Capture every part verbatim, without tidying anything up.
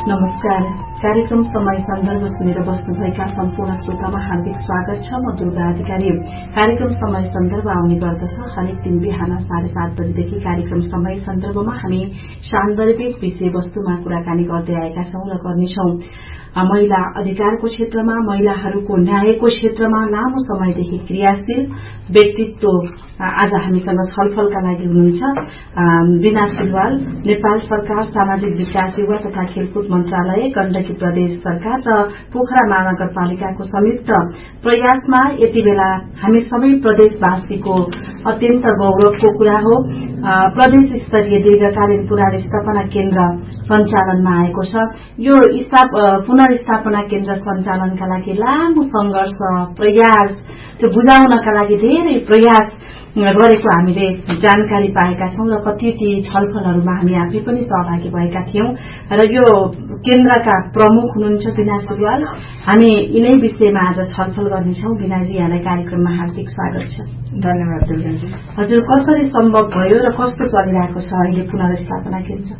नमस्कार। कार्यक्रम समय सन्दर्भ सुनेर बस्नुभएका सम्पूर्ण श्रोतामा हार्दिक स्वागत छ। म दुर्गा अधिकारी। कार्यक्रम समय सन्दर्भ आउने गर्दछ हरेक दिन बिहान साढे सात बजेदेखि। कार्यक्रम समय सन्दर्भमा हामी सान्दर्भिक विषयवस्तुमा कुराकानी गर्दै आएका छौं र गर्नेछौं। महिला अधिकारको क्षेत्रमा, महिलाहरूको न्यायको क्षेत्रमा लामो समयदेखि क्रियाशील व्यक्तित्व आज हामीसँग छलफलका लागि हुनुहुन्छ। बिना सिलवाल, नेपाल सरकार सामाजिक विकास युवा तथा खेलकुद मन्त्रालय, गण्डकी प्रदेश सरकार र पोखरा महानगरपालिकाको संयुक्त प्रयासमा यति बेला हामी सबै प्रदेशवासीको अत्यन्त गौरवको कुरा हो, प्रदेश स्तरीय दीर्घकालीन पुनर्स्थापना केन्द्र सञ्चालनमा आएको छ। यो पुनर्स्थापना केन्द्र सञ्चालनका लागि लामो संघर्ष, प्रयास, त्यो बुझाउनका लागि धेरै प्रयास गरेको हामीले जानकारी पाएका छौं र कति ती छलफलहरूमा हामी आफै पनि सहभागी भएका थियौं। र यो केन्द्रका प्रमुख हुनुहुन्छ बिना सिलवाल। हामी यिनै विषयमा आज छलफल गर्नेछौं। बिनाजी, यहाँलाई कार्यक्रममा हार्दिक स्वागत छ। धन्यवाद दुर्गाजी। हजुर, कसरी सम्भव भयो र कस्तो चलिरहेको छ अहिले पुनर्स्थापना केन्द्र?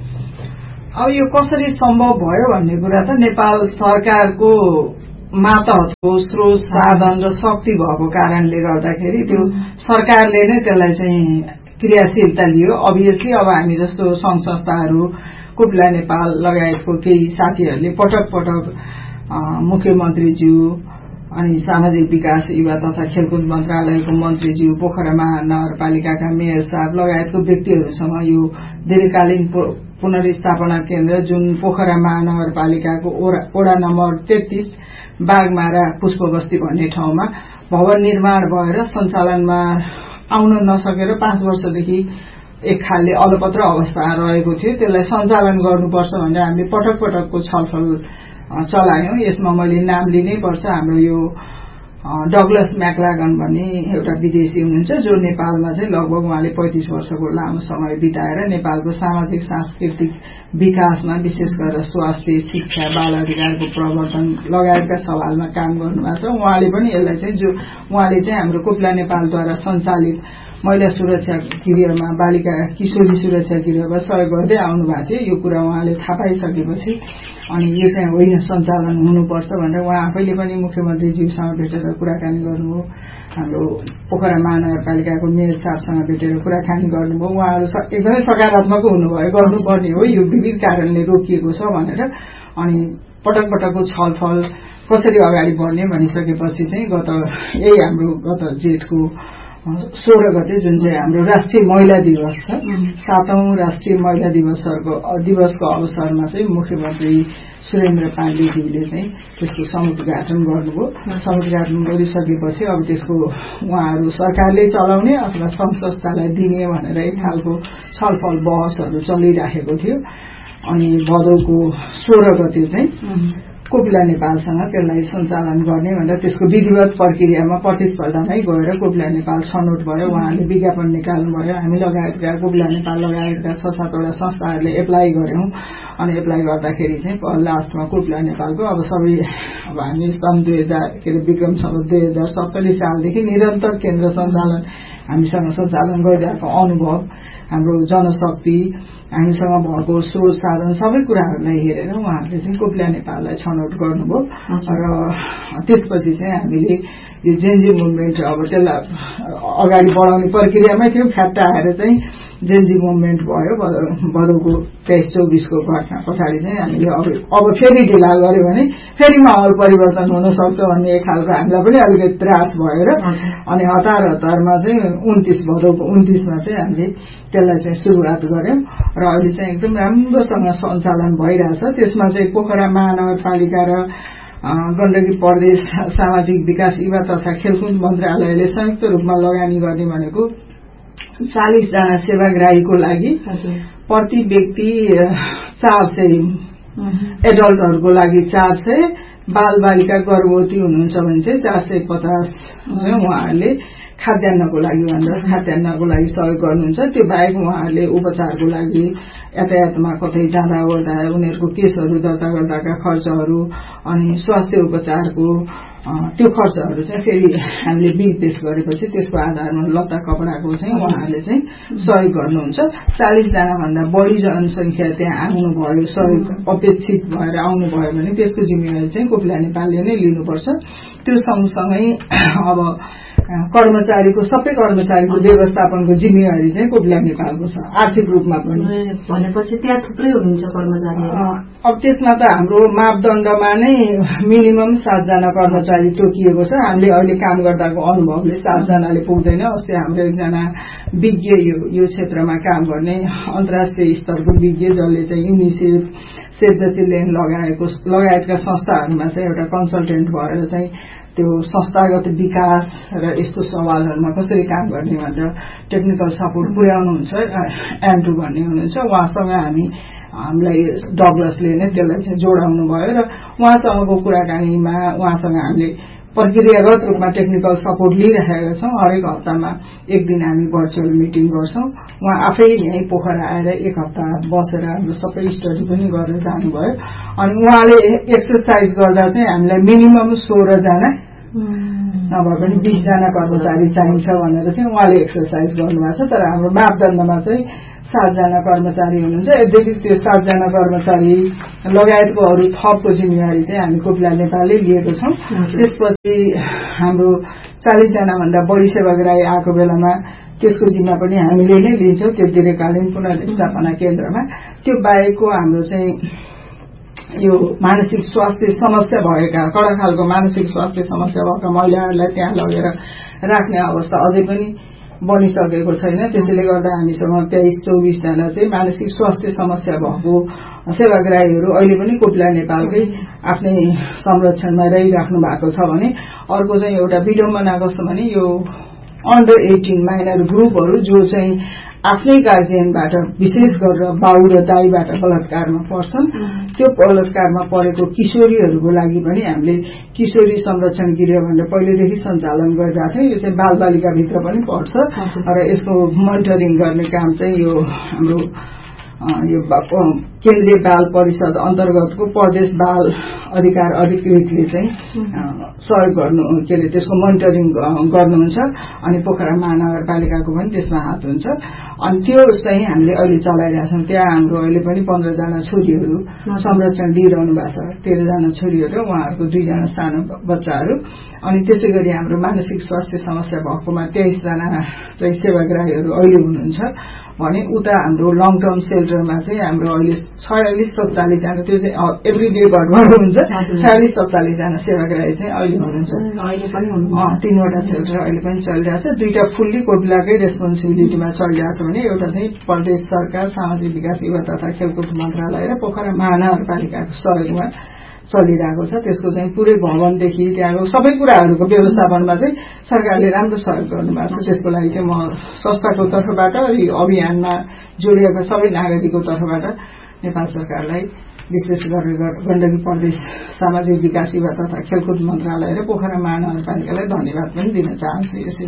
अब यो कसरी सम्भव भयो भन्ने कुरा त नेपाल सरकारको मातहतको स्रोत, साधन र शक्ति भएको कारणले गर्दाखेरि त्यो सरकारले नै त्यसलाई चाहिँ क्रियाशीलता लियो। अभियसली अब हामी जस्तो संघ संस्थाहरू, कुप्ला नेपाल लगायतको केही साथीहरूले पटक पटक मुख्यमन्त्रीज्यू अनि सामाजिक विकास युवा तथा खेलकुद मन्त्रालयको मन्त्रीज्यू, पोखरा महानगरपालिकाका मेयर साहब लगायतको व्यक्तिहरूसँग यो दीर्घकालीन पुनर्स्थापना केन्द्र जुन पोखरा महानगरपालिकाको वडा नम्बर तेत्तीस बागमारा पुष्पबस्ती भन्ने ठाउँमा भवन निर्माण भएर सञ्चालनमा आउन नसकेर पाँच वर्षदेखि एक खालले अलपत्र अवस्था रहेको थियो। त्यसलाई सञ्चालन गर्नुपर्छ भनेर हामीले पटक पटकको छलफल चलायौं। यसमा मैले नाम लिनै पर्छ। हाम्रो यो डगलस म्याक्लागन भन्ने एउटा विदेशी हुनुहुन्छ जो नेपालमा चाहिँ लगभग उहाँले पैंतीस वर्षको लामो समय बिताएर नेपालको सामाजिक सांस्कृतिक विकासमा विशेष गरेर स्वास्थ्य, शिक्षा, बाल अधिकारको प्रवर्तन लगायतका सवालमा काम गर्नुभएको छ। उहाँले पनि यसलाई चाहिँ जो उहाँले चाहिँ हाम्रो कुप्ला नेपालद्वारा सञ्चालित महिला सुरक्षा गृहमा, बालिका किशोरी सुरक्षा गृहमा सहयोग गर्दै आउनु भएको थियो। यो कुरा उहाँले थाहा पाइसकेपछि अनि यो चाहिँ होइन, सञ्चालन हुनुपर्छ भनेर उहाँ आफैले पनि मुख्यमन्त्रीज्यूसँग भेटेर कुराकानी गर्नुभयो। हाम्रो पोखरा महानगरपालिकाको मेयर साहबसँग भेटेर कुराकानी गर्नुभयो। उहाँहरू एकदमै सकारात्मक हुनुभयो, गर्नुपर्ने हो, यो विविध कारणले रोकिएको छ भनेर। अनि पटक पटकको छलफल कसरी अगाडि बढ्ने भनिसकेपछि चाहिँ गत यही हाम्रो गत जेठको सोह्र गते जुन चाहिँ हाम्रो राष्ट्रिय महिला दिवस छ, सातौं राष्ट्रिय महिला दिवसको दिवसको अवसरमा चाहिँ मुख्यमन्त्री सुरेन्द्र पाण्डेज्यूले चाहिँ त्यसको समुद्घाटन गर्नुभयो। समुद्घाटन गरिसकेपछि अब त्यसको उहाँहरू सरकारले चलाउने अथवा संघ संस्थालाई दिने भनेर एक खालको छलफल बहसहरू चलिराखेको थियो। अनि भदौको सोह्र गते चाहिँ कुप्ला नेपालसँग त्यसलाई सञ्चालन गर्ने भनेर त्यसको विधिवत प्रक्रियामा प्रतिस्पर्धामै गएर कुप्ला नेपाल छनौट भयो। उहाँले विज्ञापन निकाल्नु भयो। हामी लगायतका कुप्ला नेपाल लगायतका छ सातवटा संस्थाहरूले एप्लाई गर्यौं। अनि एप्लाई गर्दाखेरि चाहिँ लास्टमा कुप्ला नेपालको अब सबै अब हामी सन् दुई हजार के अरे विक्रम सम्वत दुई हजार सत्तरी सालदेखि निरन्तर केन्द्र सञ्चालन हामीसँग सञ्चालन गरिरहेको अनुभव, हाम्रो जनशक्ति, हामीसँग भएको स्रोत साधन सबै कुराहरूलाई हेरेर उहाँहरूले चाहिँ कुप्ला नेपाललाई छनौट गर्नुभयो। र त्यसपछि चाहिँ हामीले यो जेन्जी मुभमेन्ट अब त्यसलाई अगाडि बढाउने प्रक्रियामै थियौं। फ्याट्ट आएर चाहिँ जेन्जी मुभमेन्ट भयो। भदौको तेइस चौबिसको घटना पछाडि चाहिँ हामीले अब अब फेरि ढिला गर्यो भने फेरि माहौल परिवर्तन हुन सक्छ भन्ने एक खालको हामीलाई पनि अलिकति त्रास भएर अनि हतार हतारमा चाहिँ उन्तीस भदौको उन्तीसमा चाहिँ हामीले त्यसलाई चाहिँ सुरुवात गर्यौं र अहिले चाहिँ एकदम राम्रोसँग सञ्चालन भइरहेछ। त्यसमा चाहिँ पोखरा महानगरपालिका र गण्डकी प्रदेश सामाजिक विकास युवा तथा खेलकुद मन्त्रालयले संयुक्त रूपमा लगानी गर्ने भनेको चालीस जना सेवाग्राहीको लागि प्रति व्यक्ति चार सय, एडल्टहरूको लागि चार सय, बाल बालिका गर्भवती हुनुहुन्छ भने चाहिँ चार सय पचास उहाँहरूले खाद्यान्नको लागि भनेर खाद्यान्नको लागि सहयोग गर्नुहुन्छ। त्यो बाहेक उहाँहरूले उपचारको लागि यातायातमा कतै जाँदा ओर्दा उनीहरूको केसहरू दर्ता गर्दाका खर्चहरू अनि स्वास्थ्य उपचारको त्यो खर्चहरू चाहिँ फेरि हामीले बिल पेश गरेपछि त्यसको आधारमा लत्ता कपडाको चाहिँ उहाँहरूले चाहिँ सहयोग गर्नुहुन्छ। चालिसजना भन्दा बढी जनसङ्ख्या त्यहाँ आउनुभयो, सहयोग अपेक्षित भएर आउनुभयो भने त्यसको जिम्मेवारी चाहिँ कोपिला नेपालले नै लिनुपर्छ। त्यो सँगसँगै अब कर्मचारीको सबै कर्मचारीको व्यवस्थापनको जिम्मेवारी चाहिँ कोपिला नेपालको छ, आर्थिक रूपमा पनि। भनेपछि त्यहाँ थुप्रै हुनुहुन्छ कर्मचारी। अब त्यसमा त हाम्रो मापदण्डमा नै मिनिमम सातजना कर्मचारी तोकिएको छ। हामीले अहिले काम गर्दाको अनुभवले सातजनाले पुग्दैन। अस्ति हाम्रो एकजना विज्ञ यो यो क्षेत्रमा काम गर्ने अन्तर्राष्ट्रिय स्तरको विज्ञ जसले चाहिँ युनिसेफ, सेभ द चिल्ड्रेन लगाएको लगायतका संस्थाहरूमा चाहिँ एउटा कन्सल्टेन्ट भएर चाहिँ त्यो संस्थागत विकास र यस्तो सवालहरूमा कसरी काम गर्ने भनेर टेक्निकल सपोर्ट पुर्याउनुहुन्छ एन्ड्रु भन्ने हुनुहुन्छ। उहाँसँग हामी हामीलाई डगलसले नै त्यसलाई चाहिँ जोडाउनु भयो र उहाँसँगको कुराकानीमा उहाँसँग हामीले प्रक्रियागत रूपमा टेक्निकल सपोर्ट लिइरहेका छौँ। हरेक हप्तामा एक दिन हामी भर्चुअल मिटिङ गर्छौँ। उहाँ आफै यहीँ पोखरा आएर एक हप्ता बसेर हाम्रो सबै स्टडी पनि गरेर जानुभयो। अनि उहाँले एक्सर्साइज गर्दा चाहिँ हामीलाई मिनिमम सोह्रजना नभए पनि बीसजना कर्मचारी चाहिन्छ भनेर चाहिँ उहाँले एक्सर्साइज गर्नुभएको छ। तर हाम्रो मापदण्डमा चाहिँ सातजना कर्मचारी हुनुहुन्छ। यद्यपि त्यो सातजना कर्मचारी लगायतको अरू थपको जिम्मेवारी चाहिँ हामी कोपिला नेपालले लिएको छौँ। त्यसपछि हाम्रो चालिसजना भन्दा बढी सेवाग्राही आएको बेलामा त्यसको जिम्मा पनि हामीले नै लिन्छौँ त्यो दीर्घकालीन पुनर्स्थापना केन्द्रमा। त्यो बाहेकको हाम्रो चाहिँ यो मानसिक स्वास्थ्य समस्या भएका कडा खालको मानसिक स्वास्थ्य समस्या भएका महिलाहरूलाई त्यहाँ लगेर राख्ने अवस्था अझै पनि बनिसकेको छैन। त्यसैले गर्दा हामीसँग तेइस चौबिसजना चाहिँ मानसिक स्वास्थ्य समस्या भएको सेवाग्राहीहरू अहिले पनि कोपिला नेपालकै आफ्नै संरक्षणमा रहिराख्नु भएको छ भने अर्को चाहिँ एउटा विडम्बना कस्तो भने यो अन्डर एटिन माइनर ग्रुपहरू जो चाहिँ आफ्नै गार्जियनबाट विशेष गरेर बाउ र दाईबाट बलात्कारमा पर्छन्। त्यो बलात्कारमा परेको किशोरीहरूको लागि पनि हामीले किशोरी संरक्षण गृह भनेर पहिलेदेखि सञ्चालन गरिरहेको थियौँ। यो चाहिँ बालबालिकाभित्र पनि पर्छ र यसको मोनिटरिङ गर्ने काम चाहिँ यो हाम्रो यो केन्द्रीय बाल परिषद अन्तर्गतको प्रदेश बाल अधिकार अधिकृतले चाहिँ सहयोग गर्नु के अरे त्यसको मोनिटरिङ गर्नुहुन्छ। अनि पोखरा महानगरपालिकाको पनि त्यसमा हात हुन्छ। अनि त्यो चाहिँ हामीले अहिले चलाइरहेछौँ। त्यहाँ हाम्रो अहिले पनि पन्ध्रजना छोरीहरू संरक्षण दिइरहनु भएको छ, तेह्रजना छोरीहरू, उहाँहरूको दुईजना सानो बच्चाहरू। अनि त्यसै गरी हाम्रो मानसिक स्वास्थ्य समस्या भएकोमा तेइसजना चाहिँ सेवाग्राहीहरू अहिले हुनुहुन्छ भने उता हाम्रो लङ टर्म सेल्टरमा चाहिँ हाम्रो अहिले छयालिस सत्तालिसजना त्यो चाहिँ एभ्री डे घटबड हुन्छ। छयालिस सत्तालिसजना सेवाग्राही चाहिँ अहिले हुनुहुन्छ। तीनवटा सेल्टर अहिले पनि चलिरहेछ। दुईटा फुल्ली कोपिलाकै रेस्पोन्सिबिलिटीमा चलिरहेछ भने एउटा चाहिँ प्रदेश सरकार सामाजिक विकास युवा तथा खेलकुद मन्त्रालय र पोखरा महानगरपालिकाको सहयोगमा चलिरहेको छ। त्यसको चाहिँ पुरै भवनदेखि त्यहाँको सबै कुराहरूको व्यवस्थापनमा चाहिँ सरकारले राम्रो सहयोग गर्नुभएको छ। त्यसको लागि चाहिँ म संस्थाको तर्फबाट यो अभियानमा जोडिएका सबै नागरिकको तर्फबाट नेपाल सरकारलाई विशेष गरेर गण्डकी प्रदेश सामाजिक विकास युवा तथा खेलकुद मन्त्रालय र पोखरा महानगरपालिकालाई धन्यवाद पनि दिन चाहन्छु। यसै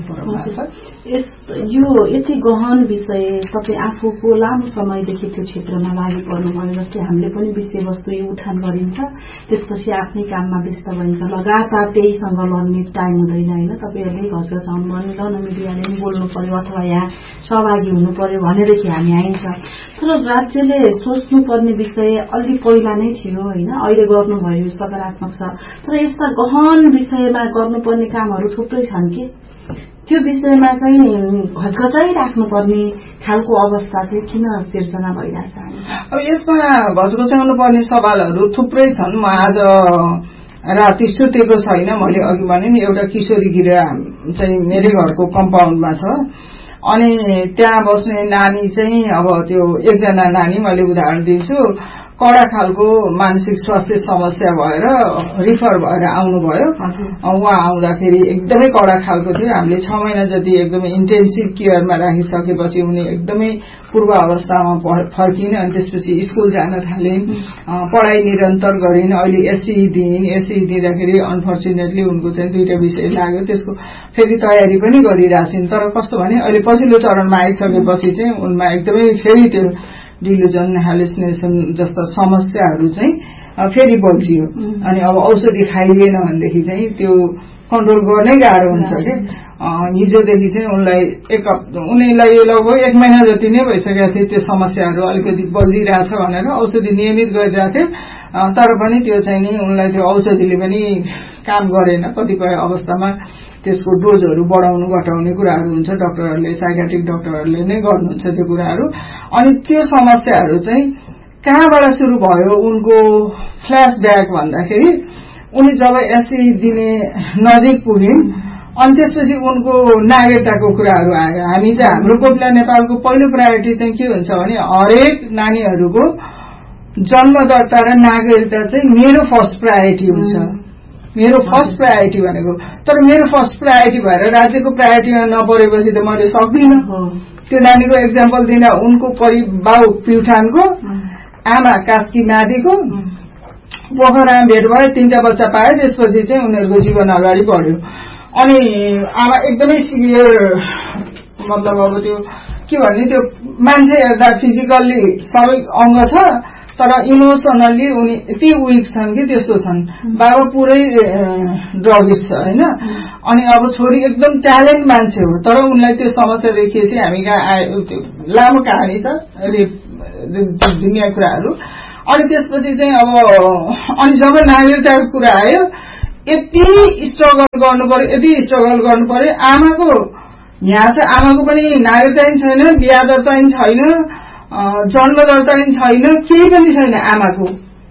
फोरममा यो यति गहन विषय तपाईँ आफूको लामो समयदेखि त्यो क्षेत्रमा लागि पर्नुभयो। जस्तै हामीले पनि विषयवस्तु यो उठान गरिन्छ, त्यसपछि आफ्नै काममा व्यस्त भइन्छ, लगातार त्यहीसँग लड्ने टाइम हुँदैन होइन। तपाईँहरूले घचघच आउनुभयो, ल न मिडियाले पनि बोल्नु पर्यो अथवा यहाँ सहभागी हुनु पर्यो भनेदेखि हामी आइन्छ। तर राज्यले सोच्नुपर्ने विषय अलि पहिला नै थियो होइन, अहिले गर्नुभयो सकारात्मक छ। तर यस्ता गहन विषयमा गर्नुपर्ने कामहरू थुप्रै छन् कि त्यो विषयमा चाहिँ घचघचाइ राख्नुपर्ने खालको अवस्था चाहिँ किन सिर्जना भइरहेछ? अब यसमा घचघचाउनु पर्ने सवालहरू थुप्रै छन्। म आज राति सुतेको छैन। मैले अघि भने नि एउटा किशोरी गृह चाहिँ मेरै घरको कम्पाउन्डमा छ। अनि त्यहाँ बस्ने नानी चाहिँ अब त्यो एकजना नानी मैले उदाहरण दिन्छु, कडा खालको मानसिक स्वास्थ्य समस्या भएर रिफर भएर आउनुभयो। उहाँ आउँदाखेरि एकदमै कडा खालको थियो। हामीले छ महिना जति एकदमै इन्टेन्सिभ केयरमा राखिसकेपछि उनी एकदमै पूर्व अवस्थामा फर्किन्। अनि त्यसपछि स्कुल जान थालिन्, पढाइ निरन्तर गरिन्। अहिले एसई दिइन्। एसई दिँदाखेरि अनफर्चुनेटली उनको चाहिँ दुईटा विषय लाग्यो। त्यसको फेरि तयारी पनि गरिरहेछन्। तर कस्तो भने अहिले पछिल्लो चरणमा आइसकेपछि चाहिँ उनमा एकदमै फेरि त्यो डिल्युजन, हेलुसिनेसन जस्ता समस्याहरू चाहिँ फेरि बल्झियो अनि अब औषधि खाइदिएन भनेदेखि चाहिँ त्यो कन्ट्रोल गर्नै गाह्रो हुन्छ कि हिजोदेखि चाहिँ उनलाई एक उनीलाई लगभग एक महिना जति नै भइसकेको थियो त्यो समस्याहरू अलिकति बल्झिरहेछ भनेर औषधि नियमित गरिरहेको थियो तर पनि त्यो चाहिँ नि उनलाई त्यो औषधिले पनि काम गरेन कतिपय अवस्थामा त्यसको डोजहरू बढाउनु घटाउने कुराहरू हुन्छ डाक्टरहरूले साइकियाट्रिक डाक्टरहरूले नै गर्नुहुन्छ त्यो कुराहरू अनि त्यो समस्याहरू चाहिँ कहाँबाट सुरु भयो उनको फ्ल्यासब्याक भन्दाखेरि उनी जब एसई दिने नजिक पुग्यौं अनि त्यसपछि उनको नागरिकताको कुराहरू आयो हामी चाहिँ हाम्रो कोपिला नेपालको पहिलो प्रायोरिटी चाहिँ के हुन्छ भने हरेक नानीहरूको जन्म दर्ता र नागरिकता चाहिँ मेरो फर्स्ट प्रायोरिटी हुन्छ मेरो फर्स्ट प्रायोरिटी भनेको तर मेरो फर्स्ट प्रायोरिटी भएर राज्यको प्रायोरिटीमा नपरेपछि त मैले सक्दिनँ त्यो नानीको एक्जाम्पल दिन उनको परिबाउ प्युठानको आमा कास्की मादिको पोखरामा भेट भयो तीनटा बच्चा पाए त्यसपछि चाहिँ उनीहरूको जीवन अगाडि बढ्यो अनि आमा एकदमै सिभियर मतलब अब त्यो के भन्ने त्यो मान्छे हेर्दा फिजिकल्ली सबै अंग छ तर इमोसनल्ली उनी यति विक छन् कि त्यस्तो छन् बाबा पुरै ड्रगिस्ट छ हैन अनि अब छोरी एकदम ट्यालेन्ट मान्छे हो तर उनलाई त्यो समस्या देखिएपछि हामी कहाँ आयो त्यो लामो कहानी छ दुनिया कुराहरू अनि त्यसपछि चाहिँ अब अनि जब नागरिकताको कुरा आयो यति स्ट्रगल गर्नु पर्यो यति स्ट्रगल गर्नु पर्यो आमाको यहाँ चाहिँ आमाको पनि नागरिकता पनि छैन बिहा दर्ता पनि छैन जन्म दर्ता पनि छैन केही पनि छैन आमाको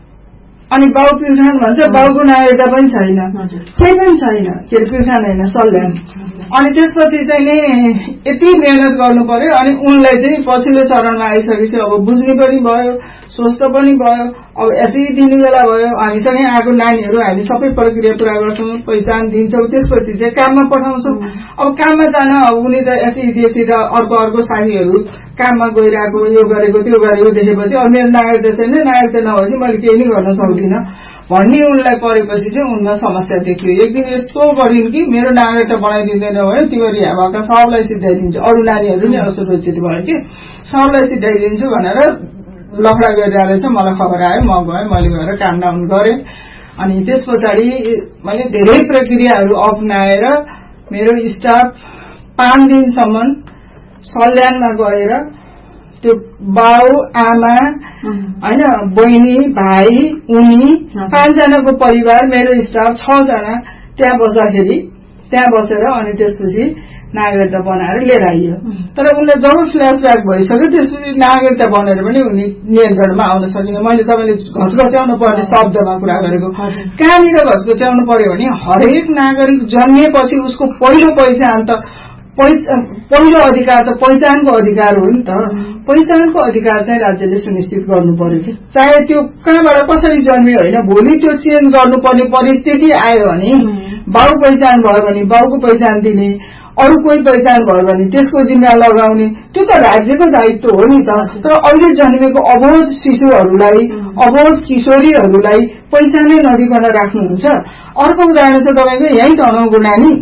अनि बाउ प्युठान भन्छ बाउको नागरिकता पनि छैन केही पनि छैन के अरे प्युठान होइन सल्यान अनि त्यसपछि चाहिँ नि यति मेहनत गर्नु पर्यो अनि उनलाई चाहिँ पछिल्लो चरणमा आइसकेपछि अब बुझ्नु पनि भयो स्वस्थ पनि भयो अब यसै दिने बेला भयो हामीसँगै आएको नानीहरू हामी सबै प्रक्रिया पूरा गर्छौँ पहिचान दिन्छौँ त्यसपछि चाहिँ काममा पठाउँछौँ अब काममा जान अब उनी त यसै देशी र अर्को अर्को साथीहरू काममा गइरहेको यो गरेको त्यो गरेको देखेपछि अब मेरो नागरिकता छैन नागरिकता नभएपछि मैले केही नै गर्न सक्दिनँ भन्ने उनलाई परेपछि चाहिँ उनमा समस्या देखियो एक दिन यस्तो गरिन् कि मेरो नागरिकता बनाइदिँदैन भयो तिमीहरू यहाँ भएका सबलाई सिधाइदिन्छु अरू नानीहरू नै असुरक्षित भयो कि सबलाई सिधाइदिन्छु भनेर लफडा गरिरहेको रहेछ मलाई खबर आयो म गएँ मैले गएर काम डाउन गरेँ अनि त्यस पछाडि मैले धेरै प्रक्रियाहरू अपनाएर मेरो स्टाफ पाँच दिनसम्म सल्यानमा गएर त्यो बाउ आमा हैन बहिनी भाइ उनी पाँचजनाको परिवार मेरो स्टाफ छ जना त्यहाँ बस्दाखेरि त्यहाँ बसेर अनि त्यसपछि नागरिकता बनाएर लिएर आइयो तर उनले जब फ्ल्यासब्याक भइसक्यो त्यसपछि नागरिकता बनेर पनि उनी नियन्त्रणमा आउन सकिन मैले तपाईले घसघस्याउनु पर्ने शब्दमा कुरा गरेको कहाँनिर घसघस्याउनु पर्यो भने हरेक नागरिक जन्मिएपछि उसको पहिलो पहिचान त पहिलो अधिकार त पहिचानको अधिकार हो नि त पहिचानको अधिकार चाहिँ राज्यले सुनिश्चित गर्नु पर्यो कि चाहे त्यो कहाँबाट कसरी जन्मियो होइन भोलि त्यो चेन्ज गर्नुपर्ने परिस्थिति आयो भने बाउ पहिचान भयो भने बाउको पहिचान दिने अरू कोही पहिचान भयो भने त्यसको जिम्मा लगाउने त्यो त राज्यको दायित्व हो नि त तर अहिले जन्मेको अबोध शिशुहरूलाई अबोध किशोरीहरूलाई पहिचानै नदिकन राख्नुहुन्छ अर्को उदाहरण छ तपाईको यही तनहुको नानी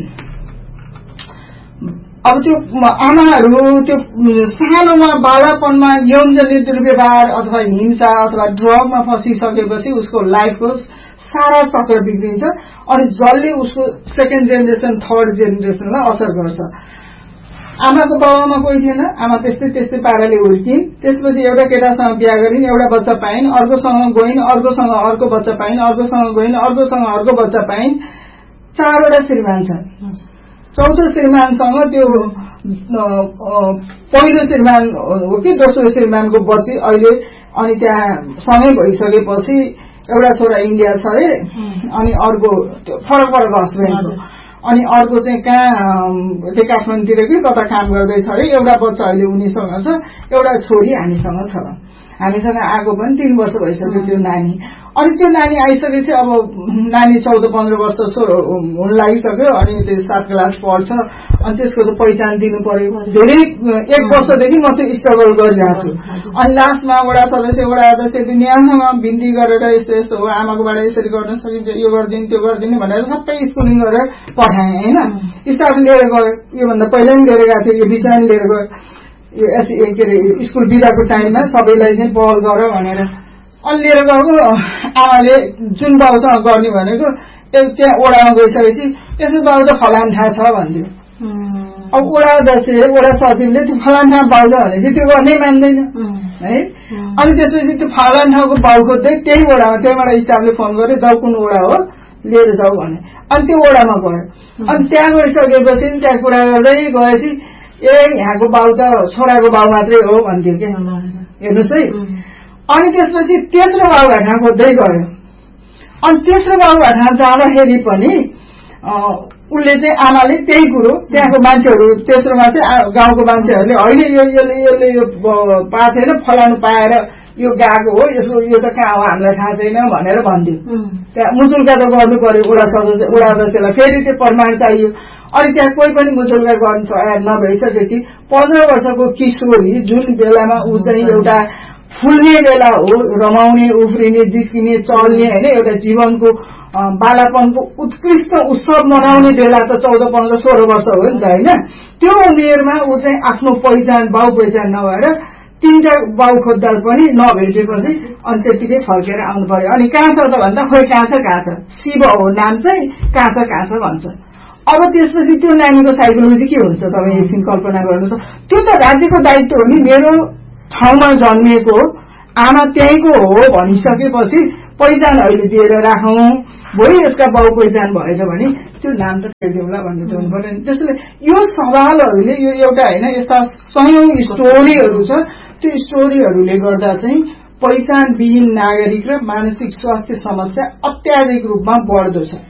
अब त्यो आमाहरू त्यो सानोमा बालापनमा यौनजनित दुर्व्यवहार अथवा हिंसा अथवा ड्रगमा फसिसकेपछि उसको लाइफको सारा चक्र बिग्रिन्छ अनि जसले उसको सेकेन्ड जेनेरेसन थर्ड जेनेरेसनलाई असर गर्छ आमाको बाबामा कोही थिएन आमा त्यस्तै त्यस्तै पाराले हुर्किन् त्यसपछि एउटा केटासँग बिहा गरिन् एउटा बच्चा पाइन् अर्कोसँग गइन् अर्कोसँग अर्को बच्चा पाइन् अर्कोसँग गइन् अर्कोसँग अर्को बच्चा पाइन् चारवटा श्रीमान छन् चौथो श्रीमानसँग त्यो पहिलो श्रीमान हो कि दोस्रो श्रीमानको बच्ची अहिले अनि त्यहाँ सँगै भइसकेपछि एउटा छोरा इन्डिया छ अरे अनि अर्को त्यो फरक फरक हस्बेन्डको अनि अर्को चाहिँ कहाँ त्यो काठमाडौँतिर कि कता काम गर्दैछ अरे एउटा बच्चा अहिले उनीसँग छ एउटा छोरी हामीसँग छ हामीसँग आएको पनि तीन वर्ष भइसक्यो त्यो नानी अनि त्यो नानी आइसकेपछि अब नानी चौध पन्ध्र वर्ष हुन लागिसक्यो अनि त्यो सात क्लास पढ्छ अनि त्यसको त पहिचान दिनु पर्यो धेरै एक वर्षदेखि म त्यो स्ट्रगल गरिरहेको छु अनि लास्टमा वडा सदस्य वडा अध्यक्ष दुनियासँग बिन्ती गरेर यस्तो यस्तो हो आमाकोबाट यसरी गर्न सकिन्छ यो गरिदिनु त्यो गरिदिनु भनेर सबै स्कुलिङ गरेर पठाएँ होइन स्टाफ लिएर गयो योभन्दा पहिला पनि लिएर गएको थियो यो विषय पनि लिएर गयो यो के अरे स्कुल बिदाको टाइममा सबैलाई चाहिँ पहल गर भनेर अनि लिएर गएको आमाले जुन बाउसँग गर्ने भनेको त्यहाँ ओडामा गइसकेपछि यसो बाउ त फलान थाहा छ भन्थ्यो। अब ओडा अध्यक्ष ओडा सचिवले त्यो फलान ठाउँ बाउ छ भनेपछि त्यो गर्नै मान्दैन है। अनि त्यसपछि त्यो फलान ठाउँको बाउ खोज्दै त्यही ओडामा त्यहीबाट स्टाफले फोन गर्यो जाऊ कुन ओडा हो लिएर जाऊ भने अनि त्यो ओडामा गयो। अनि त्यहाँ गइसकेपछि त्यहाँ कुरा गर्दै गएपछि ए यहाँको बाउ त छोराको बाउ मात्रै हो भन्थ्यो क्या हेर्नुहोस् है। अनि त्यसपछि तेस्रो बाउघाटमा खोज्दै गयो। अनि तेस्रो बाउघाटमा जाँदाखेरि पनि उसले चाहिँ आमाले त्यही कुरो त्यहाँको मान्छेहरू तेस्रोमा चाहिँ गाउँको मान्छेहरूले होइन यो यसले यसले यो पाथेन फलानु पाएर यो गएको हो यसो यो त कहाँ हो हामीलाई थाहा छैन भनेर भन्थ्यो। त्यहाँ मुचुल्का त गर्नु पर्यो वडा सदस्य वडा अध्यक्षलाई फेरि त्यो प्रमाण चाहियो। अनि त्यहाँ कोही पनि मुचुल्का गर्नु तयार नभइसकेपछि पन्ध्र वर्षको किशोरी जुन बेलामा ऊ चाहिँ एउटा फुल्ने बेला हो रमाउने उफ्रिने जिस्किने चल्ने होइन एउटा जीवनको बालापनको उत्कृष्ट उत्सव मनाउने बेला त चौध पन्ध्र सोह्र वर्ष हो नि त होइन। त्यो उमेरमा ऊ चाहिँ आफ्नो पहिचान बाउ पहिचान नभएर तीनटा बाउ खोज्दा पनि नभेटेपछि अनि त्यतिकै फर्केर आउनु पर्यो। अनि कहाँ छ त भन्दा खोइ कहाँ छ कहाँ छ शिव हो नाम चाहिँ कहाँ छ कहाँ छ भन्छ। अब त्यसपछि त्यो नानीको साइकोलोजी के हुन्छ तपाईँ एकछिन कल्पना गर्नु त। त्यो त राज्यको दायित्व हो नि मेरो ठाउँमा जन्मिएको आमा त्यहीँको हो भनिसकेपछि पहिचान अहिले दिएर राखौँ भोलि यसका बाउ पहिचान भएछ भने त्यो नाम त फेरिदेऊला भन्ने त हुनु पर्यो नि। त्यसैले यो सवालहरूले यो एउटा होइन यस्ता सयौं स्टोरीहरू छ त्यो स्टोरीहरूले गर्दा चाहिँ पहिचानविहीन नागरिक र मानसिक स्वास्थ्य समस्या अत्याधिक रूपमा बढ्दो छ।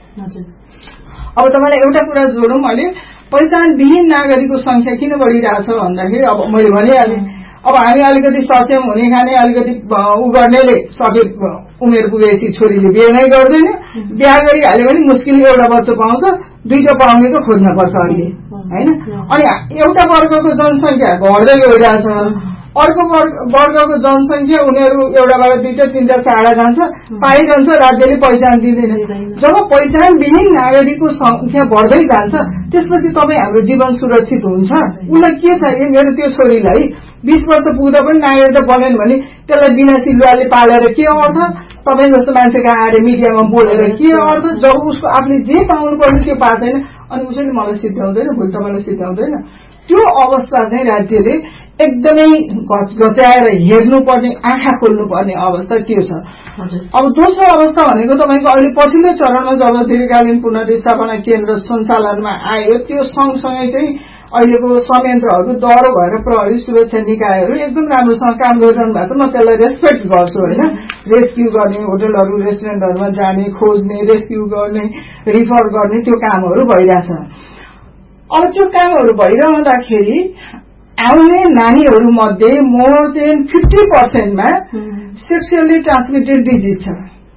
अब तपाईँलाई एउटा कुरा जोडौँ मैले पहिचानविहीन नागरिकको संख्या किन बढिरहेछ भन्दाखेरि अब मैले भनिहालेँ अब हामी अलिकति सक्षम हुने खाने अलिकति उ गर्नेले सके उमेर पुगेपछि छोरीले बिहे नै गर्दैन बिहा गरिहाल्यो भने मुस्किल एउटा बच्चा पाउँछ दुईटा पाउनेको खोज्न पर्छ अहिले होइन। अनि एउटा वर्गको जनसङ्ख्या घट्दै गइरहेछ अर्को वर्गको जनसङ्ख्या उनीहरू एउटाबाट दुईटा तिनटा चाडा जान्छ पाइरहन्छ राज्यले पहिचान दिँदैन। जब पहिचानविहीन नागरिकको संख्या बढ्दै जान्छ त्यसपछि तपाईँ हाम्रो जीवन सुरक्षित हुन्छ। उसलाई के चाहियो मेरो त्यो छोरीलाई बीस वर्ष पुग्दा पनि नागरिक बनेन भने त्यसलाई बिना सिलुवाले पालेर के अर्थ तपाईँ जस्तो मान्छे कहाँ आएर मिडियामा बोलेर के अर्थ जब उसको आफूले जे पाउनु पर्ने त्यो पाएको छैन अनि उसैले मलाई सिद्ध्याउँदैन भोलि तपाईँलाई सिद्ध्याउँदैन। त्यो अवस्था चाहिँ राज्यले एकदमै घच्याएर हेर्नुपर्ने आँखा खोल्नुपर्ने अवस्था त्यो छ। अब दोस्रो अवस्था भनेको तपाईँको अहिले पछिल्लो चरणमा जब दीर्घकालीन पुनर्स्थापना केन्द्र सञ्चालनमा आयो त्यो सँगसँगै चाहिँ अहिलेको संयन्त्रहरू दह्रो भएर प्रहरी सुरक्षा निकायहरू एकदम राम्रोसँग काम गरिरहनु भएको छ। म त्यसलाई रेस्पेक्ट गर्छु होइन। रेस्क्यु गर्ने होटलहरू रेस्टुरेन्टहरूमा जाने खोज्ने रेस्क्यु गर्ने रिफर गर्ने त्यो कामहरू भइरहेछ। अब त्यो कामहरू भइरहँदाखेरि आउने नानीहरू मध्ये more than fifty पर्सेन्टमा sexually transmitted disease छ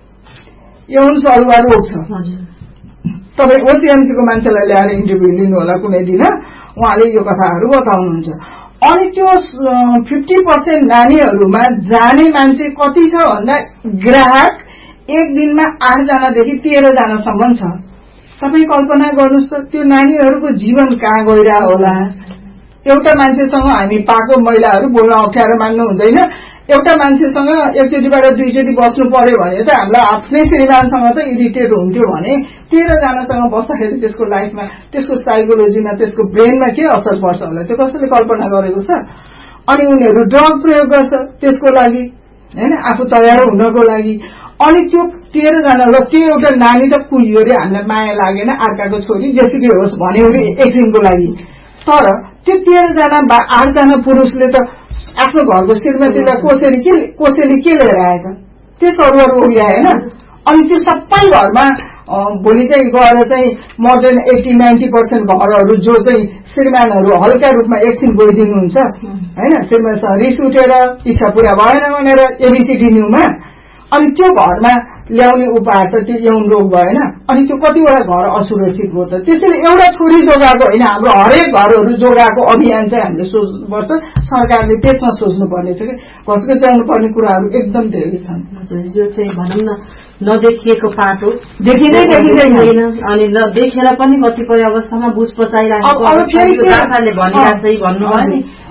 यौन सरुवा रोग छ। तपाईँ ओसिएमसीको मान्छेलाई ल्याएर इन्टरभ्यू लिनु होला कुनै दिन उहाँले यो कथाहरू बताउनुहुन्छ। अनि त्यो फिफ्टी पर्सेन्ट नानीहरूमा जाने मान्छे कति छ भन्दा ग्राहक एक दिनमा आठजनादेखि तेह्रजनासम्म छ। तपाईँ कल्पना गर्नुहोस् त त्यो नानीहरूको जीवन कहाँ गइरह होला। एउटा मान्छेसँग हामी पाएको महिलाहरू बोल्न अप्ठ्यारो मान्नु हुँदैन। एउटा मान्छेसँग एकचोटिबाट दुईचोटि बस्नु पर्यो भने त हामीलाई आफ्नै श्रीमानसँग त इरिटेट हुन्थ्यो भने तेह्रजनासँग बस्दाखेरि त्यसको लाइफमा त्यसको साइकोलोजीमा त्यसको ब्रेनमा के असर पर्छ होला त्यो कसैले कल्पना गरेको छ। अनि उनीहरू ड्रग प्रयोग गर्छ त्यसको लागि होइन आफू तयार हुनको लागि। अनि त्यो तेह्रजना र त्यो एउटा नानी त कुहियो अरे हामीलाई माया लागेन अर्काको छोरी जेसुकै होस् भन्यो अरे एकछिनको लागि। तर त्यो तेह्रजना आठजना पुरुषले त आफ्नो घरको श्रीमतीलाई कोसेली के कोसेली के लिएर आएका त्यो सरुवा रोग ल्याएन। अनि त्यो सबै घरमा भोलि चाहिँ गएर चाहिँ more than eighty ninety percent घरहरू जो चाहिँ श्रीमानहरू हल्का रूपमा एकछिन गइदिनुहुन्छ होइन श्रीमानसँग रिस उठेर इच्छा पुरा भएन भनेर एबिसिडी न्यूमा अनि त्यो घरमा ल्याउने उपहार त त्यो यौन रोग भएन। अनि त्यो कतिवटा घर असुरक्षित हो त। त्यसैले एउटा छोरी जोगाएको होइन हाम्रो हरेक घरहरू जोगाएको अभियान चाहिँ हामीले सोच्नुपर्छ। सरकारले त्यसमा सोच्नुपर्ने छ कि घस्कच्याउनु पर्ने कुराहरू एकदम धेरै छन्। यो चाहिँ भनौँ न नदेखिएको पाटो देखिँदै देखिँदैन अनि देखेर पनि कतिपय अवस्थामा बुझ पचाइरहेको भनिरहेको भन्नुभयो नि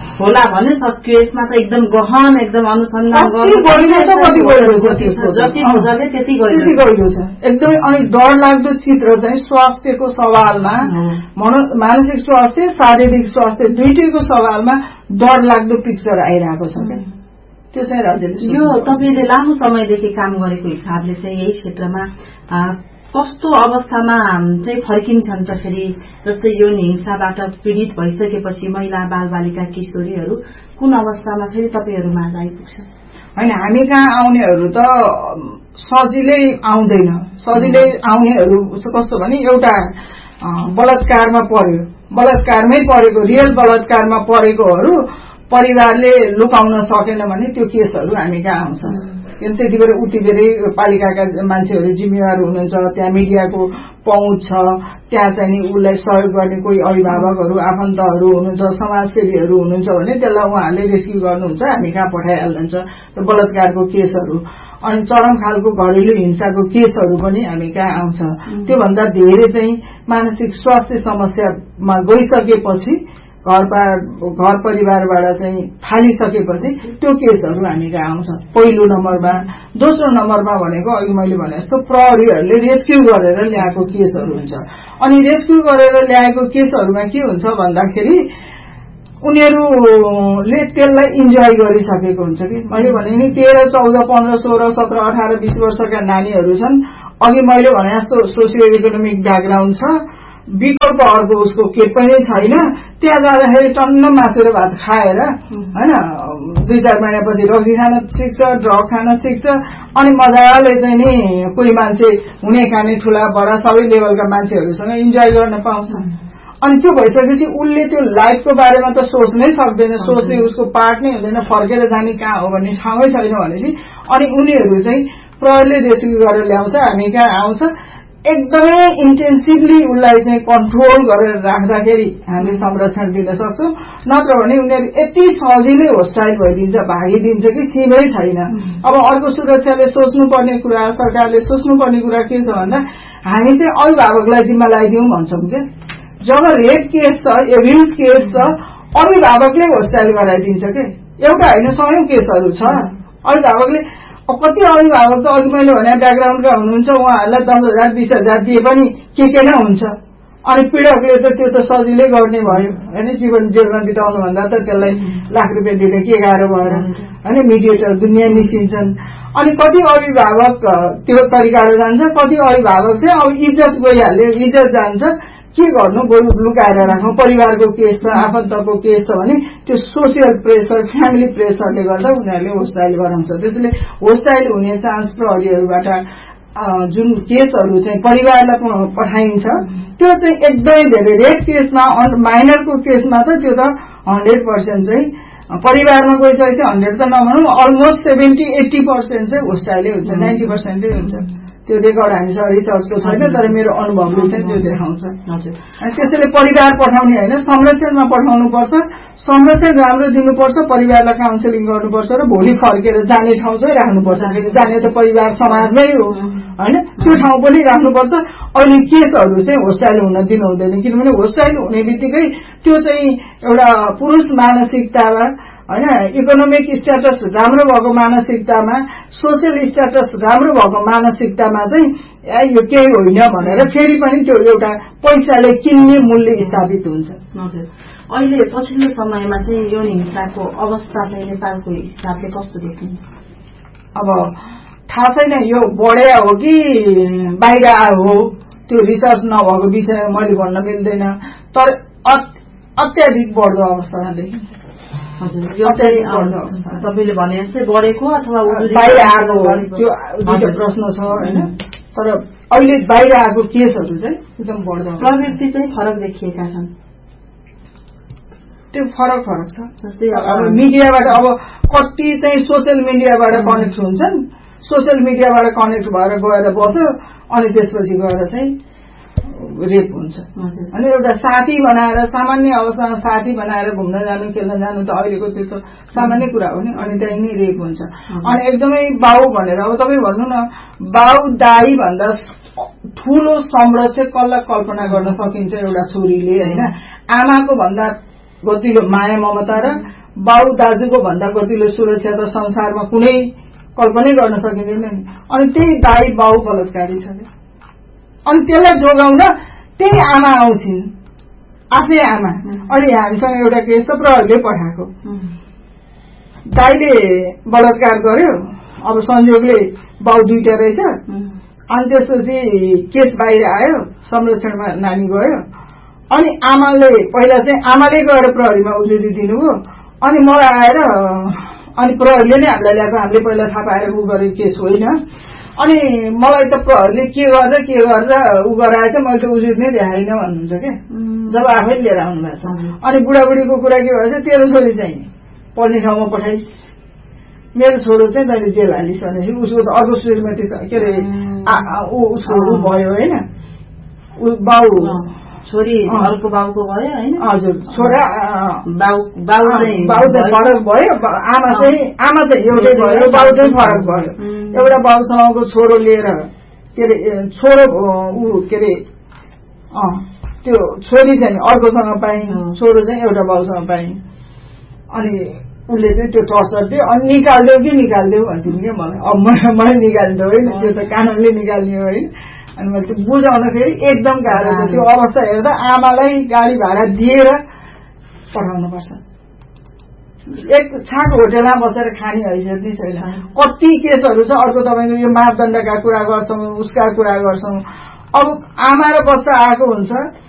होला भने सक्यो। यसमा त एकदम गहन एकदम अनुसन्धान कति गहिरो छ कति गहिरो छ त्यसको जति खोजले त्यति त्यति गहिरो छ एकदमै। अनि डर लाग्दो चित्र चाहिँ स्वास्थ्यको सवालमा मानसिक स्वास्थ्य शारीरिक स्वास्थ्य दुईटैको सवालमा डर लाग्दो पिक्चर आइरहेको छ क्या। त्यो चाहिँ राज्यले यो तपाईँले लामो समयदेखि काम गरेको हिसाबले चाहिँ यही क्षेत्रमा कस्तो अवस्थामा चाहिँ फर्किन्छन् त फेरि? जस्तै यौन हिंसाबाट पीड़ित भइसकेपछि महिला बालबालिका किशोरीहरू कुन अवस्थामा फेरि तपाईँहरू माझ आइपुग्छन्? होइन, हामी कहाँ आउनेहरू त सजिलै आउँदैन। सजिलै आउनेहरू कस्तो भने एउटा बलात्कारमा पर्यो, बलात्कारमै परेको रियल बलात्कारमा परेकोहरू परिवारले लुकाउन सकेन भने त्यो केसहरू हामी कहाँ आउँछ। किन त्यति बेर उति बेरै पालिकाका मान्छेहरू जिम्मेवार हुनुहुन्छ, त्यहाँ मिडियाको पहुँच छ, त्यहाँ चाहिँ उसलाई सहयोग गर्ने कोही अभिभावकहरू आफन्तहरू हुनुहुन्छ, समाजसेवीहरू हुनुहुन्छ भने त्यसलाई उहाँहरूले रेस्क्यु गर्नुहुन्छ, हामी कहाँ पठाइहाल्नुहुन्छ बलात्कारको केसहरू। अनि चरम खालको घरेलु हिंसाको केसहरू पनि हामी कहाँ आउँछ। त्योभन्दा धेरै चाहिँ मानसिक स्वास्थ्य समस्यामा गइसकेपछि घर घर परिवारबाट चाहिँ फालिसकेपछि त्यो केसहरू हामी कहाँ आउँछ पहिलो नम्बरमा। दोस्रो नम्बरमा भनेको अघि मैले भने जस्तो प्रहरीहरूले रेस्क्यु गरेर ल्याएको केसहरू हुन्छ। अनि रेस्क्यु गरेर ल्याएको केसहरूमा के हुन्छ भन्दाखेरि उनीहरूले त्यसलाई इन्जोय गरिसकेको हुन्छ कि। मैले भने नि तेह्र चौध पन्ध्र सोह्र सत्र अठार बीस वर्षका नानीहरू छन्। अघि मैले भने जस्तो सोसियो इकोनोमिक ब्याकग्राउन्ड छ, विकल्प अर्को उसको के पनि छैन। त्यहाँ जाँदाखेरि टन्न मासु र भात खाएर होइन दुई चार महिनापछि रक्सी खान सिक्छ, ड्रग खान सिक्छ। अनि मजाले चाहिँ नि कोही मान्छे हुने खाने ठुला बडा सबै लेभलका मान्छेहरूसँग इन्जोय गर्न पाउँछ। अनि त्यो भइसकेपछि उसले त्यो लाइफको बारेमा त सोच्नै सक्दैन, सोच्ने उसको पार्ट नै हुँदैन, फर्केर जाने कहाँ हो भन्ने ठाउँै छैन भनेपछि अनि उनीहरू चाहिँ प्रहरीले रेस्क्यु गरेर ल्याउँछ, हामी कहाँ आउँछ। एकदमै इन्टेन्सिभली उसलाई चाहिँ कन्ट्रोल गरेर राख्दाखेरि हामीले संरक्षण दिन सक्छौँ। नत्र भने उनीहरू यति सजिलै होस्टाइल भइदिन्छ, भागिदिन्छ कि सीमै छैन। अब अर्को सुरक्षाले सोच्नुपर्ने कुरा, सरकारले सोच्नुपर्ने कुरा के छ भन्दा हामी चाहिँ अभिभावकलाई जिम्मा लगाइदिउँ भन्छौँ क्या। जब रेप केस छ, एब्युज केस छ, अभिभावकले होस्टाइल गराइदिन्छ के। एउटा होइन सयौं केसहरू छ। अभिभावकले कति अभिभावक त अघि मैले भने ब्याकग्राउन्डका हुनुहुन्छ, उहाँहरूलाई दस हजार बीस हजार दिए पनि के के नै हुन्छ। अनि पीड़कले त त्यो त सजिलै गर्ने भयो होइन, जीवन जेलमा बिताउनु भन्दा त त्यसलाई लाख रुपियाँ दिने के गाह्रो भएर होइन। मिडिएटर दुनियाँ निस्किन्छन्। अनि कति अभिभावक त्यो तरिकाले जान्छ, कति अभिभावक चाहिँ अब इज्जत गइहाल्यो, इज्जत जान्छ, के गर्नु बरु लुकाएर राख्नु। परिवारको केस छ, आफन्तको केस छ भने त्यो सोसियल प्रेसर, फ्यामिली प्रेसरले गर्दा उनीहरूले होस्टाइल गराउँछ। त्यसैले होस्टाइल हुने चान्स प्रहरीहरूबाट जुन केसहरू चाहिँ परिवारलाई पठाइन्छ त्यो चाहिँ एकदमै धेरै। रेप केसमा माइनरको केसमा त त्यो त हन्ड्रेड पर्सेन्ट चाहिँ परिवारमा गइसकेपछि हन्ड्रेड त नभनौँ, अलमोस्ट सेभेन्टी एट्टी पर्सेन्ट चाहिँ होस्टाइलै हुन्छ, नाइन्टी पर्सेन्टै हुन्छ। त्यो रेकर्ड हामीसँग रिसर्चको छैन, तर मेरो अनुभवले चाहिँ त्यो देखाउँछ। त्यसैले परिवार पठाउने होइन, संरक्षणमा पठाउनुपर्छ। संरक्षण राम्रो दिनुपर्छ, परिवारलाई काउन्सिलिङ गर्नुपर्छ र भोलि फर्केर जाने ठाउँ चाहिँ राख्नुपर्छ। जाने त परिवार समाज नै हो होइन, त्यो ठाउँ पनि राख्नुपर्छ। अहिले केसहरू चाहिँ होस्टाइल हुन दिनु हुँदैन, किनभने होस्टाइल हुने बित्तिकै त्यो चाहिँ एउटा पुरुष मानसिकतामा होइन, इकोनोमिक स्ट्याटस राम्रो भएको मानसिकतामा, सोसियल स्ट्याटस राम्रो भएको मानसिकतामा चाहिँ यो केही होइन भनेर फेरि पनि त्यो एउटा पैसाले किन्ने मूल्य स्थापित हुन्छ। हजुर, अहिले पछिल्लो समयमा चाहिँ यौन हिंसाको अवस्था चाहिँ नेपालको हिसाबले कस्तो देखिन्छ? अब थाहा छैन यो बढे हो कि बाहिर हो, त्यो रिसर्च नभएको विषय मैले भन्न मिल्दैन, तर अत्याधिक बढ्दो अवस्थामा देखिन्छ। हजुर, यो चाहिँ तपाईँले भने जस्तै बढेको अथवा बाहिर आएको त्यो दुईटा प्रश्न छ होइन, तर अहिले बाहिर आएको केसहरू चाहिँ एकदम बढ्दो। प्रवृत्ति चाहिँ फरक देखिएका छन्, त्यो फरक फरक छ। जस्तै अब मिडियाबाट अब कति चाहिँ सोसियल मिडियाबाट कनेक्ट हुन्छन्, सोसियल मिडियाबाट कनेक्ट भएर गएर बस्यो अनि त्यसपछि गएर चाहिँ रेप हुन्छ। अनि एउटा साथी बनाएर सामान्य अवस्थामा साथी बनाएर घुम्न जानु, खेल्न जानु त अहिलेको त्यो त सामान्य कुरा हो नि, अनि त्यही नै रेप हुन्छ। अनि एकदमै बाउ भनेर अब तपाईँ भन्नु न, बाउ दाई भन्दा ठूलो संरक्षक कसलाई कल्पना गर्न सकिन्छ एउटा छोरीले होइन। आमाको भन्दा गतिलो माया ममता र बाउ दाजुको भन्दा गतिलो सुरक्षा त संसारमा कुनै कल्पनै गर्न सकिँदैन नि। अनि त्यही दाई बाउ बलात्कारी छ अनि त्यसलाई जोगाउन त्यही आमा आउँछिन्, आफ्नै आमा। अनि हामीसँग एउटा केस त प्रहरीले पठाएको, दाईले बलात्कार गर्यो, अब संयोगले बाउ दुईटा रहेछ। अनि त्यसपछि केस बाहिर आयो, संरक्षणमा नानी गयो। अनि आमाले पहिला चाहिँ आमाले गएर प्रहरीमा उजुरी दिनुभयो। अनि मलाई आएर अनि प्रहरीले नै हामीलाई ल्याएको, हामीले पहिला थाहा पाएर उ गरेको केस होइन। अनि मलाई त प्रहरीले के गर्दा के गर्दा उ गराएछ, मैले त उजुरी नै देखाइन भन्नुहुन्छ क्या, जब आफै लिएर आउनु भएको छ। अनि बुढाबुढीको कुरा के भएछ, तेरो छोरी चाहिँ पढ्ने ठाउँमा पठाइस्, मेरो छोरो चाहिँ तैँले जेल हालिस् भनेपछि उसको त अर्को श्रीमती के अरे उसको ऊ भयो होइन, बाउ छोरी अर्को बाउको भयो होइन। हजुर, छोरा बाउ बाउ बाउ चाहिँ फरक भयो, आमा चाहिँ आमा चाहिँ एउटै भयो, बाउ चाहिँ फरक भयो। एउटा बाउसँगको छोरो लिएर के अरे छोरो ऊ के अरे त्यो छोरी चाहिँ अर्कोसँग पाइन्, छोरो चाहिँ एउटा बाउसँग पाइन्। अनि उसले चाहिँ त्यो टर्चर दियो, अनि निकालिदेऊ कि निकालिदेऊ भन्छन् क्या मलाई। अब मैले निकालिदियो होइन, त्यो त कानुनले निकाल्ने हो होइन। अनि मैले त्यो बुझाउँदाखेरि एकदम गाह्रो छ। त्यो अवस्था हेर्दा आमालाई गाडी भाडा दिएर पठाउनुपर्छ, एक छाक होटेलमा बसेर खाने हैसियत नै छैन। कति केसहरू छ, अर्को तपाईँको यो मापदण्डका कुरा गर्छौँ, उसका कुरा गर्छौँ। अब आमा र बच्चा आएको हुन्छ,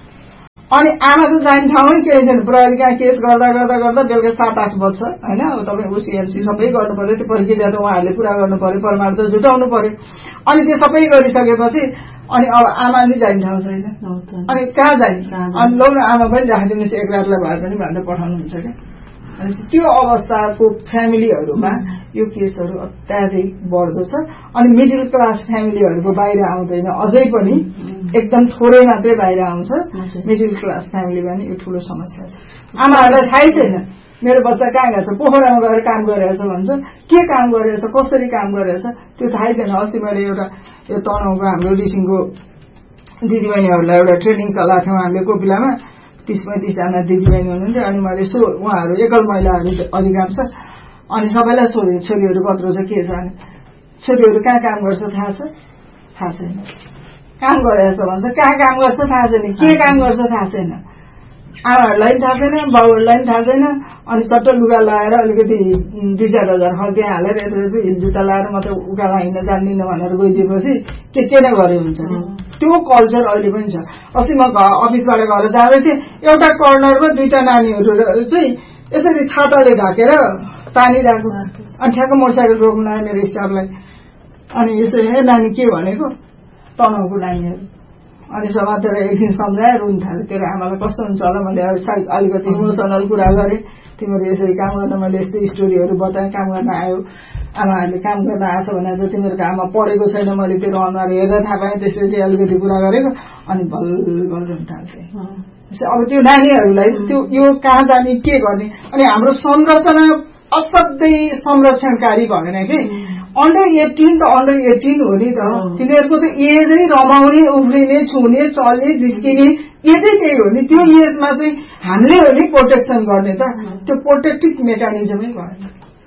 अनि आमा त जाने ठाउँै केही छैन, प्रहरी कहाँ केस गर्दा गर्दा गर्दा बेलुका सात आठ बज्छ होइन। अब तपाईँ ओसिएमसी सबै गर्नु पर्यो, त्यो प्रक्रिया त उहाँहरूले पुरा गर्नु पर्यो, प्रमाण त जुटाउनु पर्यो। अनि त्यो सबै गरिसकेपछि अनि अब आमा नि जाने ठाउँ छैन, अनि कहाँ जाने? अनि लौ न आमा पनि राखिदिनुहोस् एक रातलाई भए पनि भनेर पठाउनुहुन्छ क्या। अनि त्यो अवस्थाको फ्यामिलीहरूमा यो केसहरू अत्याधिक बढ्दो छ। अनि मिडल क्लास फ्यामिलीहरूको बाहिर आउँदैन, अझै पनि एकदम थोरै मात्रै बाहिर आउँछ। मिडल क्लास फ्यामिलीमा नि यो ठुलो समस्या छ। आमाहरूलाई थाहै छैन मेरो बच्चा कहाँ गएको छ, पोखरामा गएर काम गरिरहेछ भन्छ, के काम गरिरहेछ, कसरी काम गरिरहेछ त्यो थाहै छैन। अस्ति मैले एउटा यो तनहुँको हाम्रो रिसिङको दिदीबहिनीहरूलाई एउटा ट्रेनिङ चलाएको थियौँ हामीले कोपिलामा, तीस पैँतिसजना दिदीबहिनी हुनुहुन्थ्यो। अनि मैले यसो उहाँहरू एकल महिलाहरू अधिकांश, अनि सबैलाई सोधेँ छोरीहरू कत्रो छ के छ भने, छोरीहरू कहाँ काम गर्छ थाहा छ? थाहा छैन। काम गरेछ भन्छ, कहाँ काम गर्छ थाहा छैन, के काम गर्छ थाहा छैन। आमाहरूलाई पनि थाहा छैन, बाउहरूलाई पनि थाहा छैन। अनि चट्ट लुगा लगाएर अलिकति दुई चार हजार खर्किया हालेर यत्रो यत्रो हिल जुत्ता लगाएर म त उकालो हिँड्न जान्दिनँ भनेर गइदिएपछि के के नै गरे हुन्छ। त्यो कल्चर अहिले पनि छ। अस्ति म अफिसबाट घर जाँदै थिएँ, एउटा कर्नरमा दुईटा नानीहरू चाहिँ यसरी छाताले ढाकेर तानिरहेको। अनि ठ्याक्क मोटरसाइकल रोक्नु आयो मेरो स्टाफलाई। अनि यसो हे नानी के भनेको, तनहुँको नानीहरू। अनि समातेर एकछिन सम्झाएर रुन थाल्यो। तेरो आमालाई कस्तो हुन्छ होला, मैले अलिकति इमोसनल कुरा गरेँ, तिमीहरू यसरी काम गर्न, मैले यस्तै स्टोरीहरू बताएँ, काम गर्न आयो आमाहरूले काम गर्न आएछ भने चाहिँ तिमीहरूको आमा पढेको छैन, मैले तेरो अनुहार हेर्दा थाहा पाएँ, त्यसपछि अलिकति कुरा गरेको। अनि बल बल रुन थाल्थेँ। अब त्यो नानीहरूलाई त्यो यो कहाँ जाने के गर्ने। अनि हाम्रो संरचना असाध्यै संरक्षणकारी भएन कि। अन्डर एटिन त अन्डर एटिन हो नि त, तिनीहरूको त एजै रमाउने, उफ्रिने, छुने, चल्ने, जिस्किने एजै त्यही हो नि। त्यो एजमा चाहिँ हामीले हो नि प्रोटेक्सन गर्ने त, त्यो प्रोटेक्टिभ मेकानिजमै भएन।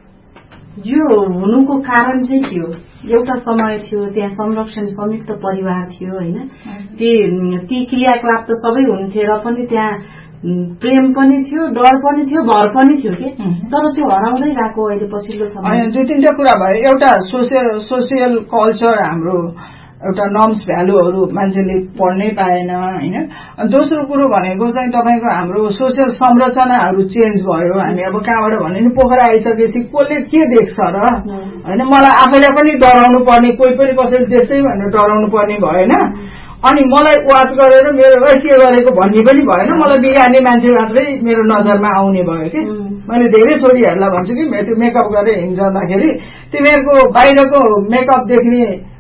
यो हुनुको कारण चाहिँ के हो? एउटा समय थियो त्यहाँ संरक्षण संयुक्त परिवार थियो होइन, ती ती क्रियाकलाप त सबै हुन्थे र पनि त्यहाँ प्रेम पनि थियो, डर पनि थियो, भर पनि थियो कि। तर त्यो हराउँदै गएको अहिले पछिल्लो समय। दुई तिनवटा कुरा भयो। एउटा सोसियल सोसियल कल्चर, हाम्रो एउटा नर्म्स भ्यालुहरू मान्छेले पढ्नै पाएन होइन। दोस्रो कुरो भनेको चाहिँ तपाईँको हाम्रो सोसियल संरचनाहरू चेन्ज भयो। हामी अब कहाँबाट भने नि पोखरा आइसकेपछि कसले के देख्छ र होइन, मलाई आफैलाई पनि डराउनु पर्ने, कोही पनि कसैले देख्दै भनेर डराउनु पर्ने भएन। अनि मलाई वाच गरेर मेरो के गरेको भन्ने पनि भएन, मलाई बिगार्ने मान्छे मात्रै मेरो नजरमा आउने भयो कि। मैले धेरै छोरीहरूलाई भन्छु कि मेकअप गरेर हिँड्दाखेरि तिमीहरूको बाहिरको मेकअप देख्ने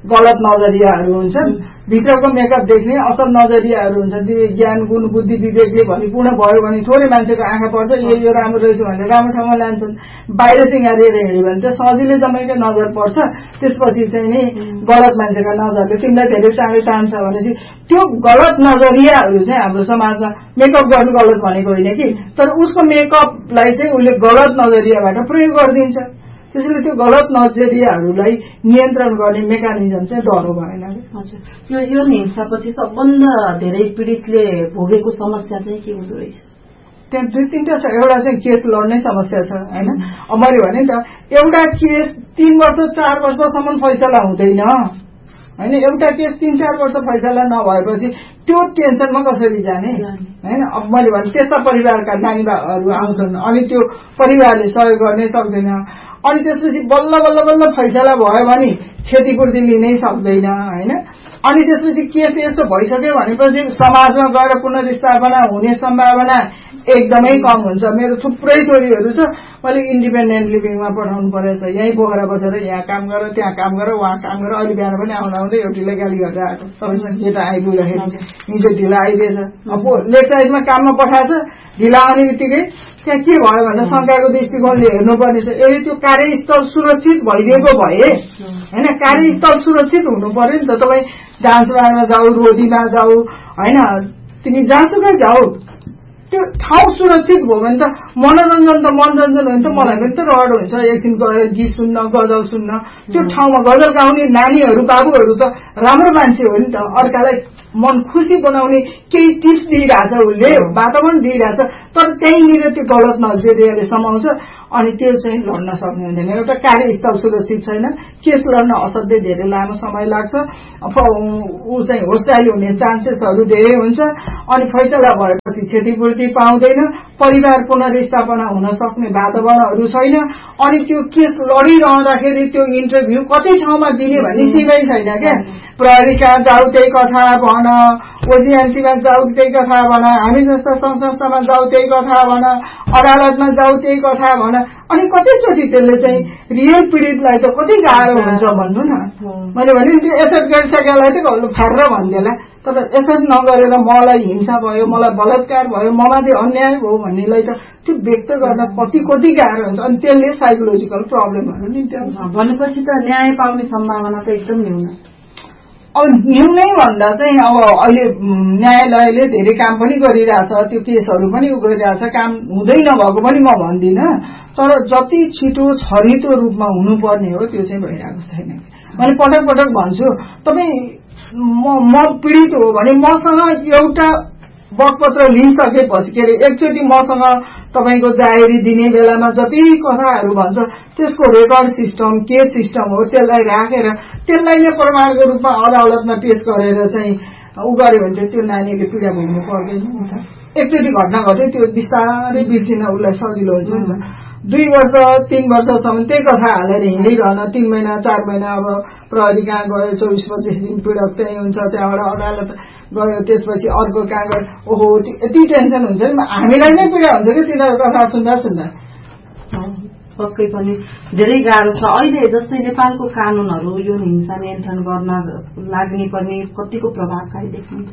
गलत नजरियाहरू हुन्छन्, भित्रको मेकअप देख्ने असल नजरियाहरू हुन्छन्। त्यो ज्ञान गुण बुद्धि विवेकले भरिपूर्ण भयो भने थोरै मान्छेको आँखा पर्छ, यो यो राम्रो रहेछ भनेर राम्रो ठाउँमा लान्छन्। बाहिर सिँगारिएर हिँड्यो भने त सजिलै जम्मैको नजर पर्छ, त्यसपछि चाहिँ नि गलत मान्छेका नजरले तिमीलाई धेरै चाँडै तान्छ भनेपछि त्यो गलत नजरियाहरू चाहिँ हाम्रो समाजमा मेकअप गर्नु गलत भनेको होइन कि, तर उसको मेकअपलाई चाहिँ उसले गलत नजरियाबाट प्रयोग गरिदिन्छ। त्यसैले त्यो गलत नजरियाहरूलाई नियन्त्रण गर्ने मेकानिजम चाहिँ डर हो भएन। हजुर, यो यौन हिंसापछि सबभन्दा धेरै पीडितले भोगेको समस्या चाहिँ के हुँदो रहेछ? त्यहाँ दुई तीनटा छ। एउटा चाहिँ केस लड्ने समस्या छ होइन। अब मैले भने नि त एउटा केस तीन वर्ष चार वर्षसम्म फैसला हुँदैन होइन। एउटा केस तीन चार वर्ष फैसला नभएपछि त्यो टेन्सनमा कसरी जाने होइन। अब मैले भने त्यस्ता परिवारका नानीहरू आउँछन्, अनि त्यो परिवारले सहयोग गर्नै सक्दैन, अनि त्यसपछि बल्ल बल्ल बल्ल फैसला भयो भने क्षतिपूर्ति लिनै सक्दैन होइन। अनि त्यसपछि केस यस्तो भइसक्यो भनेपछि समाजमा गएर पुनर्स्थापना हुने सम्भावना एकदमै कम हुन्छ। मेरो थुप्रै छोरीहरू छ, मैले इन्डिपेन्डेन्ट लिभिङमा पठाउनु परेछ। यहीँ पोखरा बसेर यहाँ काम गर, त्यहाँ काम गर, उहाँ काम गर। अहिले बिहान पनि आउँदा आउँदै एउटीलाई गाली गरेर आएको, तपाईँसँग केटा आइपुग्दाखेरि हिजो ढिला आइदिएछ। अब लेक साइडमा काममा पठाएछ, ढिला आउने बित्तिकै त्यहाँ के भयो भनेर शङ्काको दृष्टिकोणले हेर्नुपर्ने छ। यदि त्यो कार्यस्थल सुरक्षित भइदिएको भए होइन, कार्यस्थल सुरक्षित हुनु पर्यो नि त। तपाईँ डान्स बारमा जाऊ, रोदीमा जाऊ होइन, तिमी जहाँसुकै जाऊ, त्यो ठाउँ सुरक्षित भयो भने त मनोरञ्जन त मनोरञ्जन हो नि त। मलाई पनि त रहर हुन्छ एकछिन गएर गीत सुन्न, गजल सुन्न। त्यो ठाउँमा गजल गाउने नानीहरू बाबुहरू त राम्रो मान्छे हो नि त, अर्कालाई मन खुसी बनाउने केही टिप्स दिइरहेछ, उसले वातावरण दिइरहेछ, तर त्यहीँनिर त्यो गलत नजरियाले समाउँछ, अनि त्यो चाहिँ लड्न सक्ने हुँदैन। एउटा कार्यस्थल सुरक्षित छैन, केस लड्न असाध्यै धेरै लामो समय लाग्छ, ऊ चाहिँ होस्टाइल हुने चान्सेसहरू धेरै हुन्छ, अनि फैसला भएपछि क्षतिपूर्ति पाउँदैन, परिवार पुनर्स्थापना हुन सक्ने वातावरणहरू छैन। अनि त्यो केस लडिरहँदाखेरि त्यो इन्टरभ्यू कति ठाउँमा दिने भन्ने सीमै छैन क्या। प्रहरी कहाँ जाऊ त्यही कथा भन, ओसिएमसीमा जाऊ त्यही कथा भन, हामी जस्ता सङ्घ संस्थामा जाऊ त्यही कथा भन, अदालतमा जाऊ त्यही कथा भन। अनि कतिचोटि त्यसले चाहिँ रियल पीडितलाई त कति गाह्रो हुन्छ भन्नु न। मैले भने त्यो एसेट गरिसकेलाई त फार्र भन्देला, तर एसेट नगरेर मलाई हिंसा भयो, मलाई बलात्कार भयो, ममाथि अन्याय भयो भन्नेलाई त त्यो व्यक्त गर्न पछि कति गाह्रो हुन्छ। अनि त्यसले साइकोलोजिकल प्रब्लमहरू नि त्यो भनेपछि त न्याय पाउने सम्भावना त एकदम न्यून। अब न्यूनै भन्दा चाहिँ अब अहिले न्यायालयले धेरै काम पनि गरिरहेछ, त्यो केसहरू पनि गरिरहेछ, काम हुँदै नभएको पनि म भन्दिनँ, तर जति छिटो छरितो रूपमा हुनुपर्ने हो त्यो चाहिँ भइरहेको छैन। मैले पटक पटक भन्छु, तपाईँ म पीडित हो भने मसँग एउटा बगपत्र लिइसकेपछि के अरे एकचोटि मसँग तपाईँको जाहेरी दिने बेलामा जति कथाहरू भन्छ त्यसको रेकर्ड सिस्टम के सिस्टम हो त्यसलाई राखेर त्यसलाई नै प्रमाणको रूपमा अदालतमा पेश गरेर चाहिँ उ गर्यो भने त्यो नानीले पीडा भोग्नु पर्दैन नि त। एकचोटि घटना घट्यो त्यो बिस्तारै बिर्सिन उसलाई सजिलो हुन्छ नि त। दुई वर्ष तीन वर्षसम्म त्यही कथा हालेर हिँडिरहन, तीन महिना चार महिना अब प्रहरी कहाँ गयो, चौबिस पच्चिस दिन पीडक त्यही हुन्छ, त्यहाँबाट अदालत गयो, त्यसपछि अर्को कहाँ गयो, ओहो यति टेन्सन हुन्छ नि, हामीलाई नै पीडा हुन्छ कि तिनीहरूको कथा सुन्दा सुन्दा। पक्कै पनि धेरै गाह्रो छ। अहिले जस्तै नेपालको कानूनहरू यो हिंसा नियन्त्रण गर्न लाग्ने पर्ने कतिको प्रभावकारी देखिन्छ?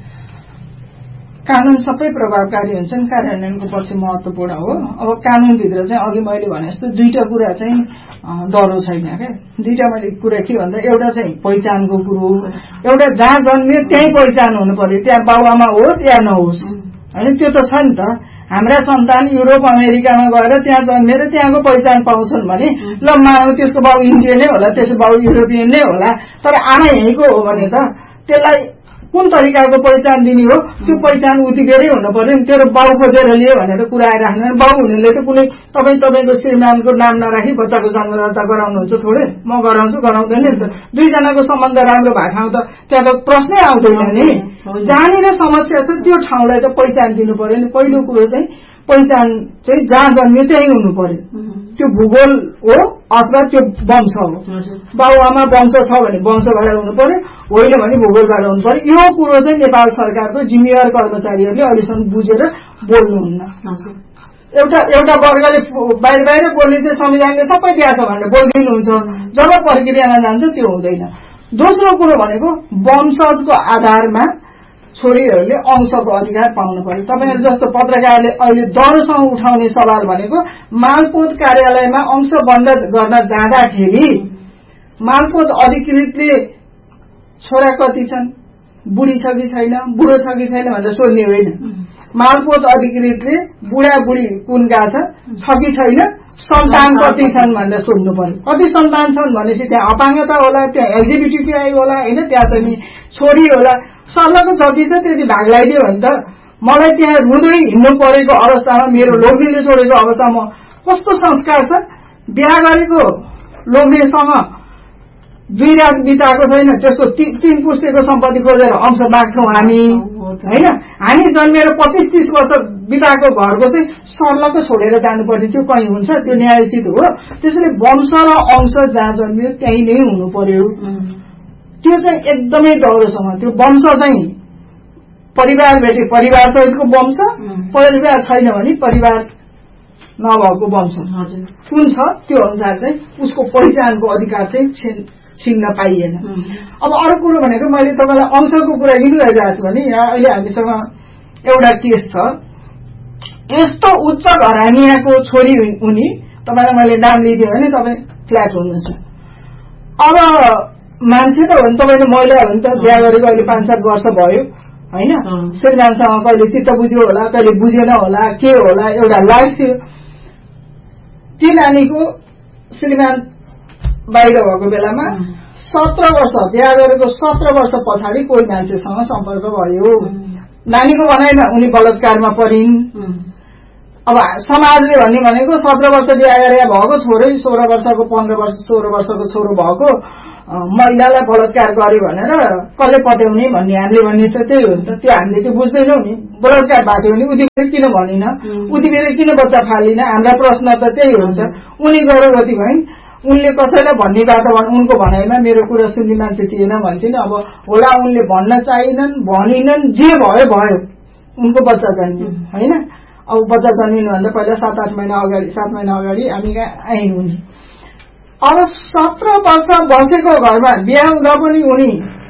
कानून सबै प्रभावकारी हुन्छन्, कार्यान्वयनको पक्ष महत्वपूर्ण हो। अब कानूनभित्र चाहिँ अघि मैले भने जस्तो दुईटा कुरा चाहिँ डरो छैन क्या। दुईटा मैले कुरा के भन्दा एउटा चाहिँ पहिचानको कुरो, एउटा जहाँ जन्मियो त्यही पहिचान हुनु पर्यो, त्यहाँ बाबुआमा होस् या नहोस् होइन। त्यो त छ नि त। हाम्रा सन्तान युरोप अमेरिकामा गएर त्यहाँ जन्मेर त्यहाँको पहिचान पाउँछन् भने ल मानौ त्यसको बाउ इन्डियनै होला, त्यसको बाउ युरोपियन नै होला, तर आमा यहीँको हो भने त त्यसलाई कुन तरिकाको पहिचान दिने हो, त्यो पहिचान उति बेरै हुनु पर्यो नि। तेरो बाउ खोजेर लियो भनेर कुरा आइराख्नु, बाउ हुनेले त कुनै तपाईँ तपाईँको श्रीमानको नाम नराखी बच्चाको जन्मदर्ता गराउनुहुन्छ थोरै, म गराउँछु गराउँदैन नि त। दुईजनाको सम्बन्ध राम्रो भएको ठाउँ त त्यहाँ त प्रश्नै आउँदैन नि। जहाँनिर समस्या छ त्यो ठाउँलाई त पहिचान दिनु पर्यो नि। पहिलो कुरो चाहिँ पहिचान चाहिँ जहाँ जन्मियो त्यही हुनु पर्यो, त्यो भूगोल हो अथवा त्यो वंश हो। बाबुआमा वंश छ भने वंशबाट हुनु पर्यो, होइन भने भूगोलबाट हुनु पर्यो। यो कुरो चाहिँ नेपाल सरकारको जिम्मेवार कर्मचारीहरूले अहिलेसम्म बुझेर बोल्नुहुन्न। एउटा एउटा वर्गले बाहिर बाहिर बोल्ने चाहिँ संविधानले सबै दिएको छ भनेर बोलिदिनुहुन्छ, जब प्रक्रियामा जान्छ त्यो हुँदैन। दोस्रो कुरो भनेको वंशजको आधारमा छोरीहरूले अंशको अधिकार पाउनु पर्यो। तपाईहरु जस्तो पत्रकारले अहिले डरसँग उठाउने सवाल भनेको मालपोत कार्यालयमा अंश बन्द गर्न जाँदाखेरि मालपोत अधिकृतले छोरा कति छन्, बुढी छ कि छैन, बुढो छ कि छैन भनेर सोध्ने होइन। मालपोत अधिकृतले बुढा बुढी कुनका छ कि छैन, सन्तान कति छन् भनेर सोध्नु पर्यो। कति सन्तान छन् भनेपछि त्यहाँ अपाङ्गता होला, त्यहाँ एलजीबीटीक्यूआई होला, होइन, त्यहाँ चाहिँ छोरी होला, सर्लको जति छ त्यति भाग लगाइदियो भने त मलाई त्यहाँ रुँदै हिँड्नु परेको अवस्थामा, मेरो लोग्नेले छोडेको अवस्थामा कस्तो संस्कार छ। बिहा गरेको लोग्नेसँग दुई रात बिताएको छैन, त्यसको तीन पुस्तेको सम्पत्ति खोजेर अंश माग्छौं हामी, होइन। हामी जन्मेर पच्चीस तीस वर्ष बिताएको घरको चाहिँ सर्लको छोडेर जानुपर्ने त्यो कहीँ हुन्छ, त्यो न्यायोचित हो। त्यसैले वंश र अंश जहाँ जन्मियो त्यही नै हुनु पर्यो। त्यो चाहिँ एकदमै डरोसँग, त्यो वंश चाहिँ परिवार भेटे परिवार सहितको वंश, परिवार छैन भने परिवार नभएको वंश कुन छ त्यो अनुसार चाहिँ उसको पहिचानको अधिकार चाहिँ छिन्न पाइएन। अब अरू कुरो भनेको मैले तपाईलाई अंशको कुरा किन गरिरहेको छु भने यहाँ अहिले हामीसँग एउटा केस छ। यस्तो उच्च घरानियाको छोरी उनी, तपाईलाई मैले नाम लिइदिएँ भने तपाईँ फ्ल्याट हुनुहुन्छ। अब मान्छे त हो नि, तपाईँले महिला हो नि त, बिहा गरेको अहिले पाँच सात वर्ष भयो, होइन। श्रीमानसँग कहिले चित्त बुझ्यो होला, कहिले बुझेन होला, के होला, एउटा लाइफ थियो। ती नानीको श्रीमान बाहिर भएको बेलामा सत्र वर्ष बिहा गरेको सत्र वर्ष पछाडि कोही मान्छेसँग सम्पर्क भयो। नानीको भनाइमा उनी बलात्कारमा परिन्। अब समाजले भन्ने भनेको सत्र वर्ष बिहा गरेर भएको छोरै सोह्र वर्षको पन्ध्र वर्ष सोह्र वर्षको छोरो भएको महिलालाई बलात्कार गर्यो भनेर कसले पत्याउने भन्ने हामीले भन्ने त त्यही हो नि त। त्यो हामीले त्यो बुझ्दैनौँ नि। बलात्कार भएको भने उति बेला किन भनिन, उति बेला किन बच्चा फालिन, हाम्रा प्रश्न त त्यही हुन्छ। उनी गर्भवती भइन्, उनले कसैलाई भन्ने बाटो उनको भनाइमा मेरो कुरा सुन्ने मान्छे थिएन भन्छन्। अब होला उनले भन्न चाहिनन्, भनिनन्, जे भयो भयो, उनको बच्चा जन्मियो, होइन। अब बच्चा जन्मिनुभन्दा पहिला सात आठ महिना अगाडि सात महिना अगाडि हामी आइन् उनी। अब सत्र वर्ष बसेको घरमा बिहा हुँदा पनि उनी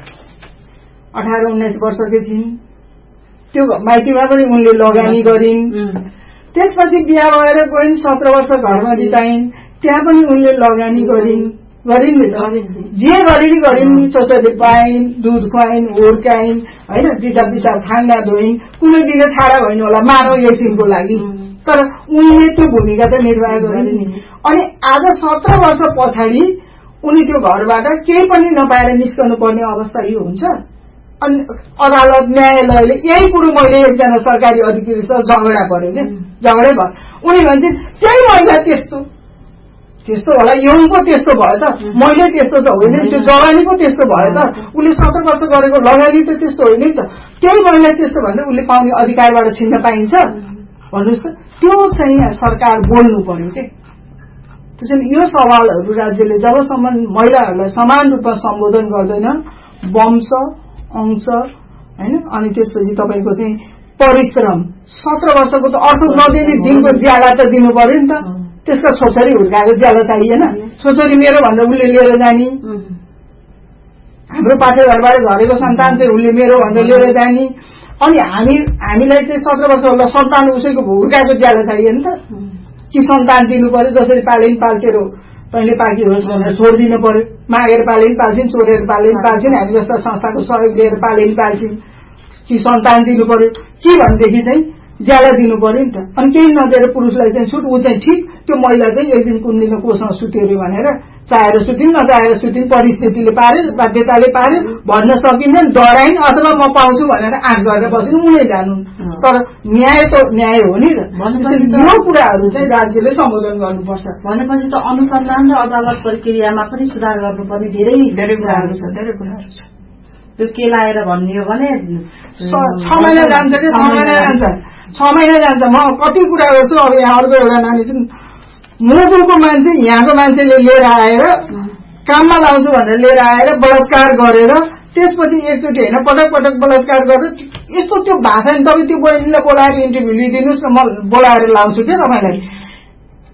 अठार उन्नाइस वर्षकी थिइन्। त्यो माइतीमा पनि उनले लगानी गरिन्। त्यसपछि बिहा भएर गइन्, सत्र वर्ष घरमा बिताइन्, त्यहाँ पनि उनले लगानी गरिन् गरिन् नि त, जे गरिन् गरिन् नि। चोचोले पाइन्, दुध खुवाइन्, हुर्काइन्, होइन, पिसाब पिसाब खाङ्गा धोइन्, कुनै दिन छाडा भइन् होला मानव एकछिनको लागि, तर उनले त्यो भूमिका त निर्वाह गरिन् नि। अनि आज सत्र वर्ष पछाडि उनी त्यो घरबाट केही पनि नपाएर निस्कनु पर्ने अवस्था यो हुन्छ। अनि अदालत न्यायालयले यही कुरो, मैले एकजना सरकारी अधिकारीसँग झगडा पर्यो क्या, झगडै भयो। उनी भन्छन् त्यही महिला त्यस्तो त्यस्तो होला, यौनको त्यस्तो भयो त, मैले त्यस्तो त होइन, त्यो जवानीको त्यस्तो भयो त, उसले सत्र वर्ष गरेको लगानी त त्यस्तो होइन नि त, त्यही महिला त्यस्तो भन्दा उसले पाउने अधिकारबाट छिन्न पाइन्छ भन्नुहोस् त। त्यो चाहिँ सरकार बोल्नु पर्यो के। त्यसैले यो सवालहरू राज्यले जबसम्म महिलाहरूलाई समान रूपमा सम्बोधन गर्दैन, वंश अंश, होइन, अनि त्यसपछि तपाईँको चाहिँ परिश्रम, सत्र वर्षको त अर्थ नदिने दिनको ज्याला त दिनु पर्यो नि त। त्यसका छोरी हुर्काएको ज्याला चाहिएन। छोरी मेरो भन्दा उसले लिएर जाने, हाम्रो पाठेघरबाट झरेको सन्तान चाहिँ उसले मेरो भन्दा लिएर जाने। अनि हामी हामीलाई चाहिँ सत्र वर्ष होला सन्तान उसैको हुर्काएको ज्याला चाहिएन त, कि सन्तान दिनु पर्यो। जसरी पालिन् पाल्थेरो तैँले पाकी होस् भनेर छोडिदिनु पर्यो। मागेर पालिन् पाल्छिन्, चोरेर पालिन् पाल्छिन्, हामी जस्ता संस्थाको सहयोग लिएर पालिन् पाल्छिन्, कि सन्तान दिनु पर्यो कि भनेदेखि चाहिँ ज्याला दिनु पर्यो नि त। अनि केही नदिएर पुरुषलाई चाहिँ छुट, ऊ चाहिँ ठिक, त्यो महिला चाहिँ एक दिन कुन दिन कोसँग सुत्यो भनेर चाहेर सुतिन्, नचाहेर सुतिन्, परिस्थितिले पार्यो, बाध्यताले पार्यो भन्न सकिन्न, डराइन्, अथवा म पाउँछु भनेर आँट गरेर बसिन्, उनी जानु। तर न्याय त न्याय हो नि। यो कुराहरू चाहिँ राज्यले सम्बोधन गर्नुपर्छ। भनेपछि त अनुसन्धान र अदालत प्रक्रियामा पनि सुधार गर्नुपर्ने धेरै धेरै कुराहरू छ, धेरै कुराहरू छ। त्यो के लाएर भन्ने हो भने छ महिना जान्छ कि छ महिना जान्छ छ महिना जान्छ म कति कुरा गर्छु। अब यहाँ अर्को एउटा नानी चाहिँ मोदुको मान्छे, यहाँको मान्छेले लिएर आएर काममा लाउँछु भनेर लिएर आएर बलात्कार गरेर त्यसपछि एकचोटि होइन पटक पटक बलात्कार गरेर यस्तो त्यो भाषा नि। तपाईँ त्यो बहिनीलाई बोलाएर इन्टरभ्यू लिइदिनुहोस् न, म बोलाएर लाउँछु क्या तपाईँलाई।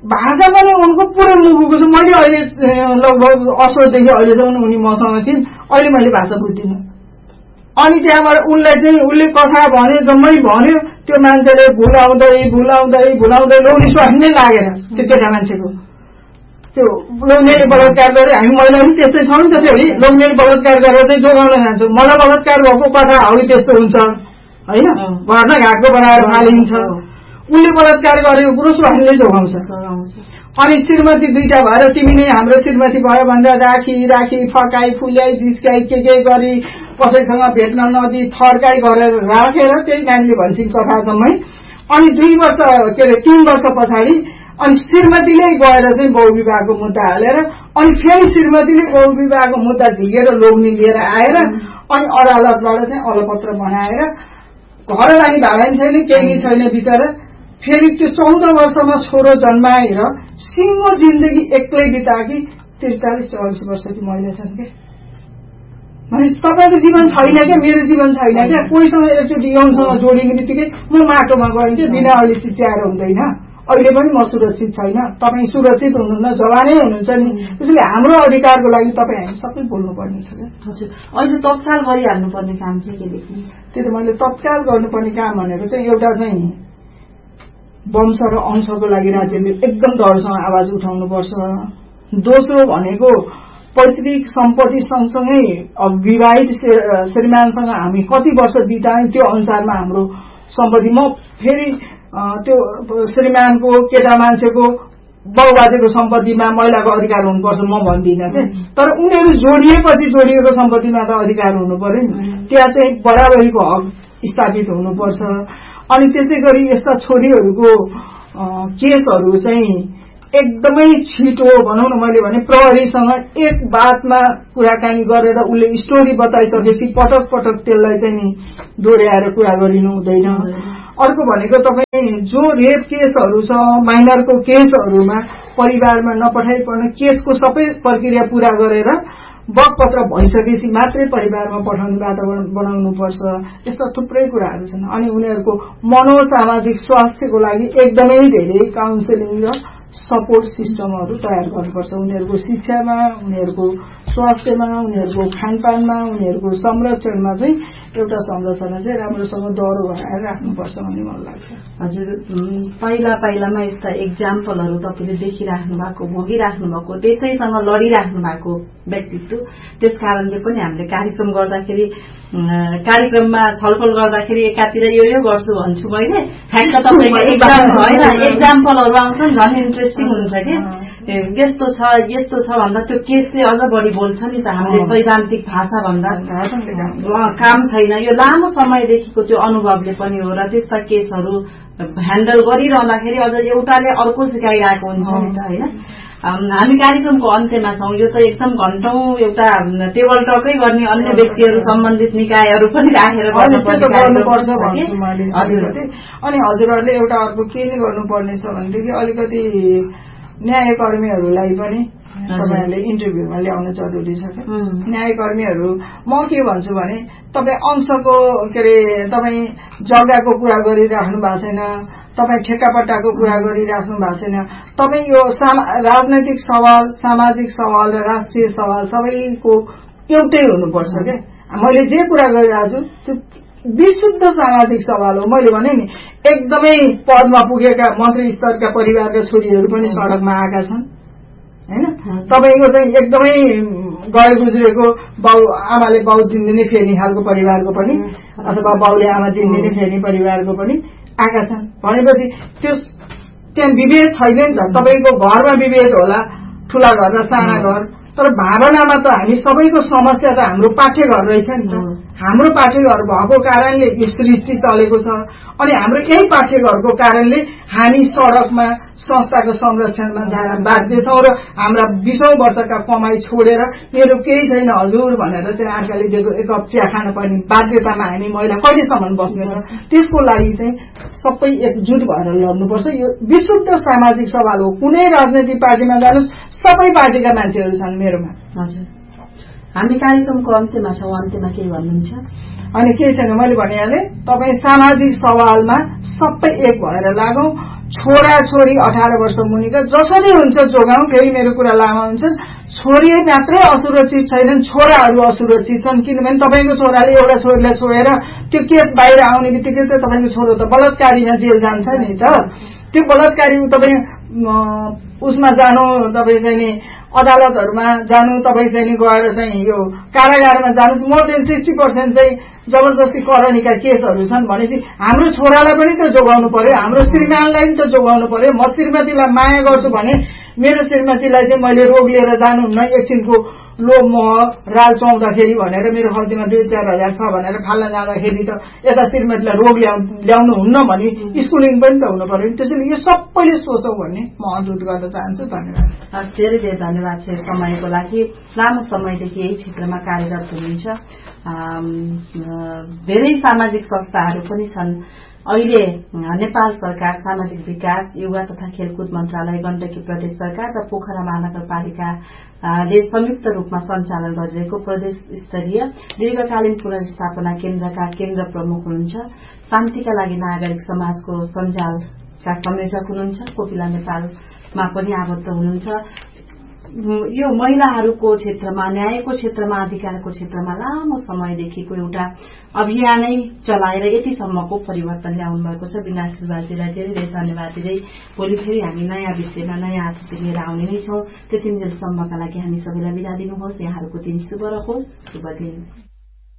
भाषा पनि उनको पुरै मुखको छ। मैले अहिले लगभग असोजदेखि अहिलेसम्म उनी मसँग छिन्, अहिले मैले भाषा बुझ्दिनँ। अनि त्यहाँबाट उसलाई चाहिँ उसले कथा भन्यो, जम्मै भन्यो, त्यो मान्छेले भुलाउँदै भुलाउँदै भुलाउँदै लोग्ने स्वास्नी नै लागेन त्यो केटा मान्छेको। त्यो लोग्नेले बलात्कार गरे, हामी महिला पनि त्यस्तै छौँ नि त। फेरि लोग्नेले बलात्कार गरेर चाहिँ जोगाउन जान्छौँ, मलाई बलात्कार भएको कथा हाउडी त्यस्तो हुन्छ होइन, घरमा घाटको बनाएर फालिन्छ। उसले बलात्कार गरेको कुरो स्वास्नीले जोगाउँछ। अनि श्रीमती दुईटा भएर तिमी नै हाम्रो श्रीमती भयो भनेर राखी राखी फकाई फुल्याई जिस्काई के के गरी कसैसँग भेट्न नदी थर्काई गरेर राखेर त्यही नानीले भन्छन् कथा जम्मै। अनि दुई वर्ष के अरे तीन वर्ष पछाडि अनि श्रीमतीले गएर चाहिँ बहु विवाहको मुद्दा हालेर अनि फेरि श्रीमतीले बहु विवाहको मुद्दा झिकेर लोग्ने लिएर आएर अनि अदालतबाट चाहिँ अलपत्र बनाएर घर लाने भाडानी छैन, केही छैन बिचरा। फेरि त्यो चौध वर्षमा छोरो जन्माएर सिङ्गो जिन्दगी एक्लै बिताकी त्रिचालिस चौवालिस वर्षकी महिला छन् क्या। भनेपछि तपाईँको जीवन छैन क्या, मेरो जीवन छैन क्या। कोहीसँग एकचोटि यौनसँग जोडिने बित्तिकै म माटोमा गइन्थेँ, बिना अहिले चिच्याएर हुँदैन। अहिले पनि म सुरक्षित छैन, तपाईँ सुरक्षित हुनुहुन्न, जवानै हुनुहुन्छ नि। त्यसैले हाम्रो अधिकारको लागि तपाईँ हामी सबै बोल्नुपर्ने छ क्या। हजुर, अहिले तत्काल गरिहाल्नुपर्ने काम चाहिँ के देखिन्छ? त्यो त मैले तत्काल गर्नुपर्ने काम भनेको चाहिँ एउटा चाहिँ वंश र अंशको लागि राज्यले एकदम दरसँग आवाज उठाउनुपर्छ। दोस्रो भनेको पैतृक सम्पत्ति सँगसँगै विवाहित श्रीमानसँग हामी कति वर्ष बितायौँ त्यो अनुसारमा हाम्रो सम्पत्ति। म फेरि त्यो श्रीमानको केटा मान्छेको बाउबाजेको सम्पत्तिमा महिलाको अधिकार हुनुपर्छ म भन्दिनँ के, तर उनीहरू जोडिएपछि जोडिएको सम्पत्तिमा त अधिकार हुनु पर्यो नि। त्यहाँ चाहिँ बराबरीको हक स्थापित हुनुपर्छ। अनि त्यसै गरी यस्ता छोरीहरूको केसहरू चाहिँ एकदमै छिटो भनौँ न, मैले भने प्रहरीसँग एक बातमा कुराकानी गरेर उसले स्टोरी बताइसकेपछि पटक पटक त्यसलाई चाहिँ नि दोहोऱ्याएर कुरा गरिनु हुँदैन। अर्को भनेको तपाईँ जो रेप केसहरू छ, माइनरको केसहरूमा परिवारमा नपठाइ पर्ने केसको सबै प्रक्रिया पूरा गरेर बगपत्र भइसकेपछि मात्रै परिवारमा पठाउने वातावरण बनाउनुपर्छ। यस्ता थुप्रै कुराहरू छन्। अनि उनीहरूको मनोसामाजिक स्वास्थ्यको लागि एकदमै धेरै काउन्सिलिङ र सपोर्ट सिस्टमहरू तयार गर्नुपर्छ। उनीहरूको शिक्षामा, उनीहरूको स्वास्थ्यमा, उनीहरूको खानपानमा, उनीहरूको संरक्षणमा चाहिँ एउटा संरचना चाहिँ राम्रोसँग दह्रो बनाएर राख्नुपर्छ भन्ने मलाई लाग्छ। हजुर, पहिला पहिलामा यस्ता एक्जाम्पलहरू तपाईँले देखिराख्नु भएको, भोगिराख्नु भएको, त्यसैसँग लडिराख्नु भएको व्यक्तित्व, त्यस कारणले पनि हामीले कार्यक्रम गर्दाखेरि कार्यक्रममा छलफल गर्दाखेरि एकातिर यो यो गर्छु भन्छु मैले, ठ्याक्क तपाईँको एक्जाम होइन एक्जाम्पलहरू आउँछन्, झन् इन्ट्रेस्टिङ हुन्छ कि यस्तो छ यस्तो छ भन्दा त्यो केसले अझ बढी बोल्छ नि त। हामीले सैद्धान्तिक भाषा भन्दा काम छैन। यो लामो समयदेखिको त्यो अनुभवले पनि हो र त्यस्ता केसहरू ह्यान्डल गरिरहँदाखेरि अझ एउटाले अर्को सिकाइरहेको हुन्छ नि त होइन। हामी कार्यक्रमको अन्त्यमा छौँ। यो चाहिँ एकदम घण्टौं एउटा टेबल टकै गर्ने अन्य व्यक्तिहरू सम्बन्धित निकायहरू पनि राखेर गर्नुपर्छ भन्छु मैले। अनि हजुरहरूले एउटा अर्को के नै गर्नुपर्ने छ भनेदेखि अलिकति न्यायकर्मीहरूलाई पनि तपाईहरुले इन्टरभ्यूमा ल्याउन जरुरी छ के। न्यायकर्मीहरू म के भन्छु भने तपाई अंशको के अरे तपाई जग्गाको कुरा गरिराख्नु भएको छैन, तपाई ठेक्कापट्टाको कुरा गरिराख्नु भएको छैन। तपाई यो राजनैतिक सवाल, सामाजिक सवाल र राष्ट्रिय सवाल सबैको एउटै हुनुपर्छ के। मैले जे कुरा गरिरहेछु त्यो विशुद्ध सामाजिक सवाल हो। मैले भने नि एकदमै पदमा पुगेका मन्त्री स्तरका परिवारका छोरीहरू पनि सडकमा आएका छन् हैन। तपाईको चाहिँ एकदमै गए गुज्रेको बाउ आमाले बाउ दिनदिनै फेर्ने खालको परिवारको पनि अथवा बाउले आमा दिनदिनै फेर्ने परिवारको पनि आएका छन् भनेपछि त्यो त्यहाँ विभेद छैन नि त। तपाईको घरमा विभेद होला, ठूला घर र साना घर, तर भावनामा त हामी सबैको समस्या त हाम्रो पाठ्यघर रहेछ नि त। हाम्रो पाठ्यघर भएको कारणले यो सृष्टि चलेको छ। अनि हाम्रो यही पाठ्यघरको कारणले हामी सडकमा संस्थाको संरक्षणमा जान बाध्य छौं र हाम्रा बीसौं वर्षका कमाई छोडेर मेरो केही छैन हजुर भनेर चाहिँ आँखाले दिएको एक कप चिया खान पर्ने बाध्यतामा हामी महिला कहिलेसम्म बस्ने त। त्यसको लागि चाहिँ सबै एकजुट भएर लड्नुपर्छ। यो विशुद्ध सामाजिक सवाल हो। कुनै राजनैतिक पार्टीमा जानुस् सबै पार्टीका मान्छेहरू छन् मेरोमा। हजुर, हामी कार्यक्रमको अन्त्यमा छौं। अन्त्यमा के भन्नुहुन्छ? अनि केही छैन, मैले भनिहालेँ। तपाई सामाजिक सवालमा सबै एक भएर लागौं। छोरा छोरी अठार वर्ष मुनिका जसरी हुन्छ जोगाउँ। फेरि मेरो कुरा लामो हुन्छ, छोरी मात्रै असुरक्षित छैनन्, छोराहरू असुरक्षित छन्। किनभने तपाईँको छोराले एउटा छोरीलाई छोएर त्यो केस बाहिर आउने बित्तिकै त तपाईँको छोरो त बलात्कारीमा जेल जान्छ नि त। त्यो बलात्कारी तपाईँ उसमा जानु, तपाईँ चाहिँ नि अदालतहरूमा जानु, तपाईँ चाहिँ नि गएर चाहिँ यो कारागारमा जानुहोस्। मोर देन सिक्सटी पर्सेन्ट चाहिँ जबरजस्ती करणीका केसहरू छन् भनेपछि हाम्रो छोरालाई पनि त जोगाउनु पर्यो, हाम्रो श्रीमानलाई पनि त जोगाउनु पर्यो। म श्रीमतीलाई माया गर्छु भने मेरो श्रीमतीलाई चाहिँ मैले रोग लिएर जानुहुन्न, एकछिनको लोभ मोह राल चौँदाखेरि भनेर मेरो खल्तीमा दुई चार हजार छ भनेर फाल्न जाँदाखेरि त यता श्रीमतीलाई रोग ल्याउ ल्याउनु हुन्न भने स्कुलिङ पनि त हुनु पर्यो। त्यसैले यो सबैले सोचौँ भन्ने म अनुरोध गर्न चाहन्छु। धन्यवाद। धेरै धेरै धन्यवाद छ समयको लागि। लामो समयदेखि यही क्षेत्रमा कार्यरत हुनुहुन्छ। धेरै सामाजिक संस्थाहरू पनि छन्। अहिले नेपाल सरकार सामाजिक विकास, युवा तथा खेलकुद मन्त्रालय, गण्डकी प्रदेश सरकार र पोखरा महानगरपालिकाले संयुक्त रूपमा सञ्चालन गरिरहेको प्रदेश स्तरीय दीर्घकालीन पुनर्स्थापना केन्द्रका केन्द्र प्रमुख हुनुहुन्छ। शान्तिका लागि नागरिक समाजको सञ्जालका संयोजक हुनुहुन्छ। कोपिला नेपालमा पनि आबद्ध हुनुहुन्छ। यो महिलाहरूको क्षेत्रमा, न्यायको क्षेत्रमा, अधिकारको क्षेत्रमा लामो समयदेखिको एउटा अभियानै चलाएर यतिसम्मको परिवर्तन ल्याउनु भएको छ। बिना शिवाजीलाई धेरै धेरै धन्यवाद दिँदै भोलि फेरि हामी नयाँ विषयमा नयाँ अतिथि लिएर आउने नै छौँ। त्यतिन्जेलसम्मका लागि हामी सबैलाई बिदा दिनुहोस्। यहाँहरूको दिन शुभ रहोस्। शुभ दिन।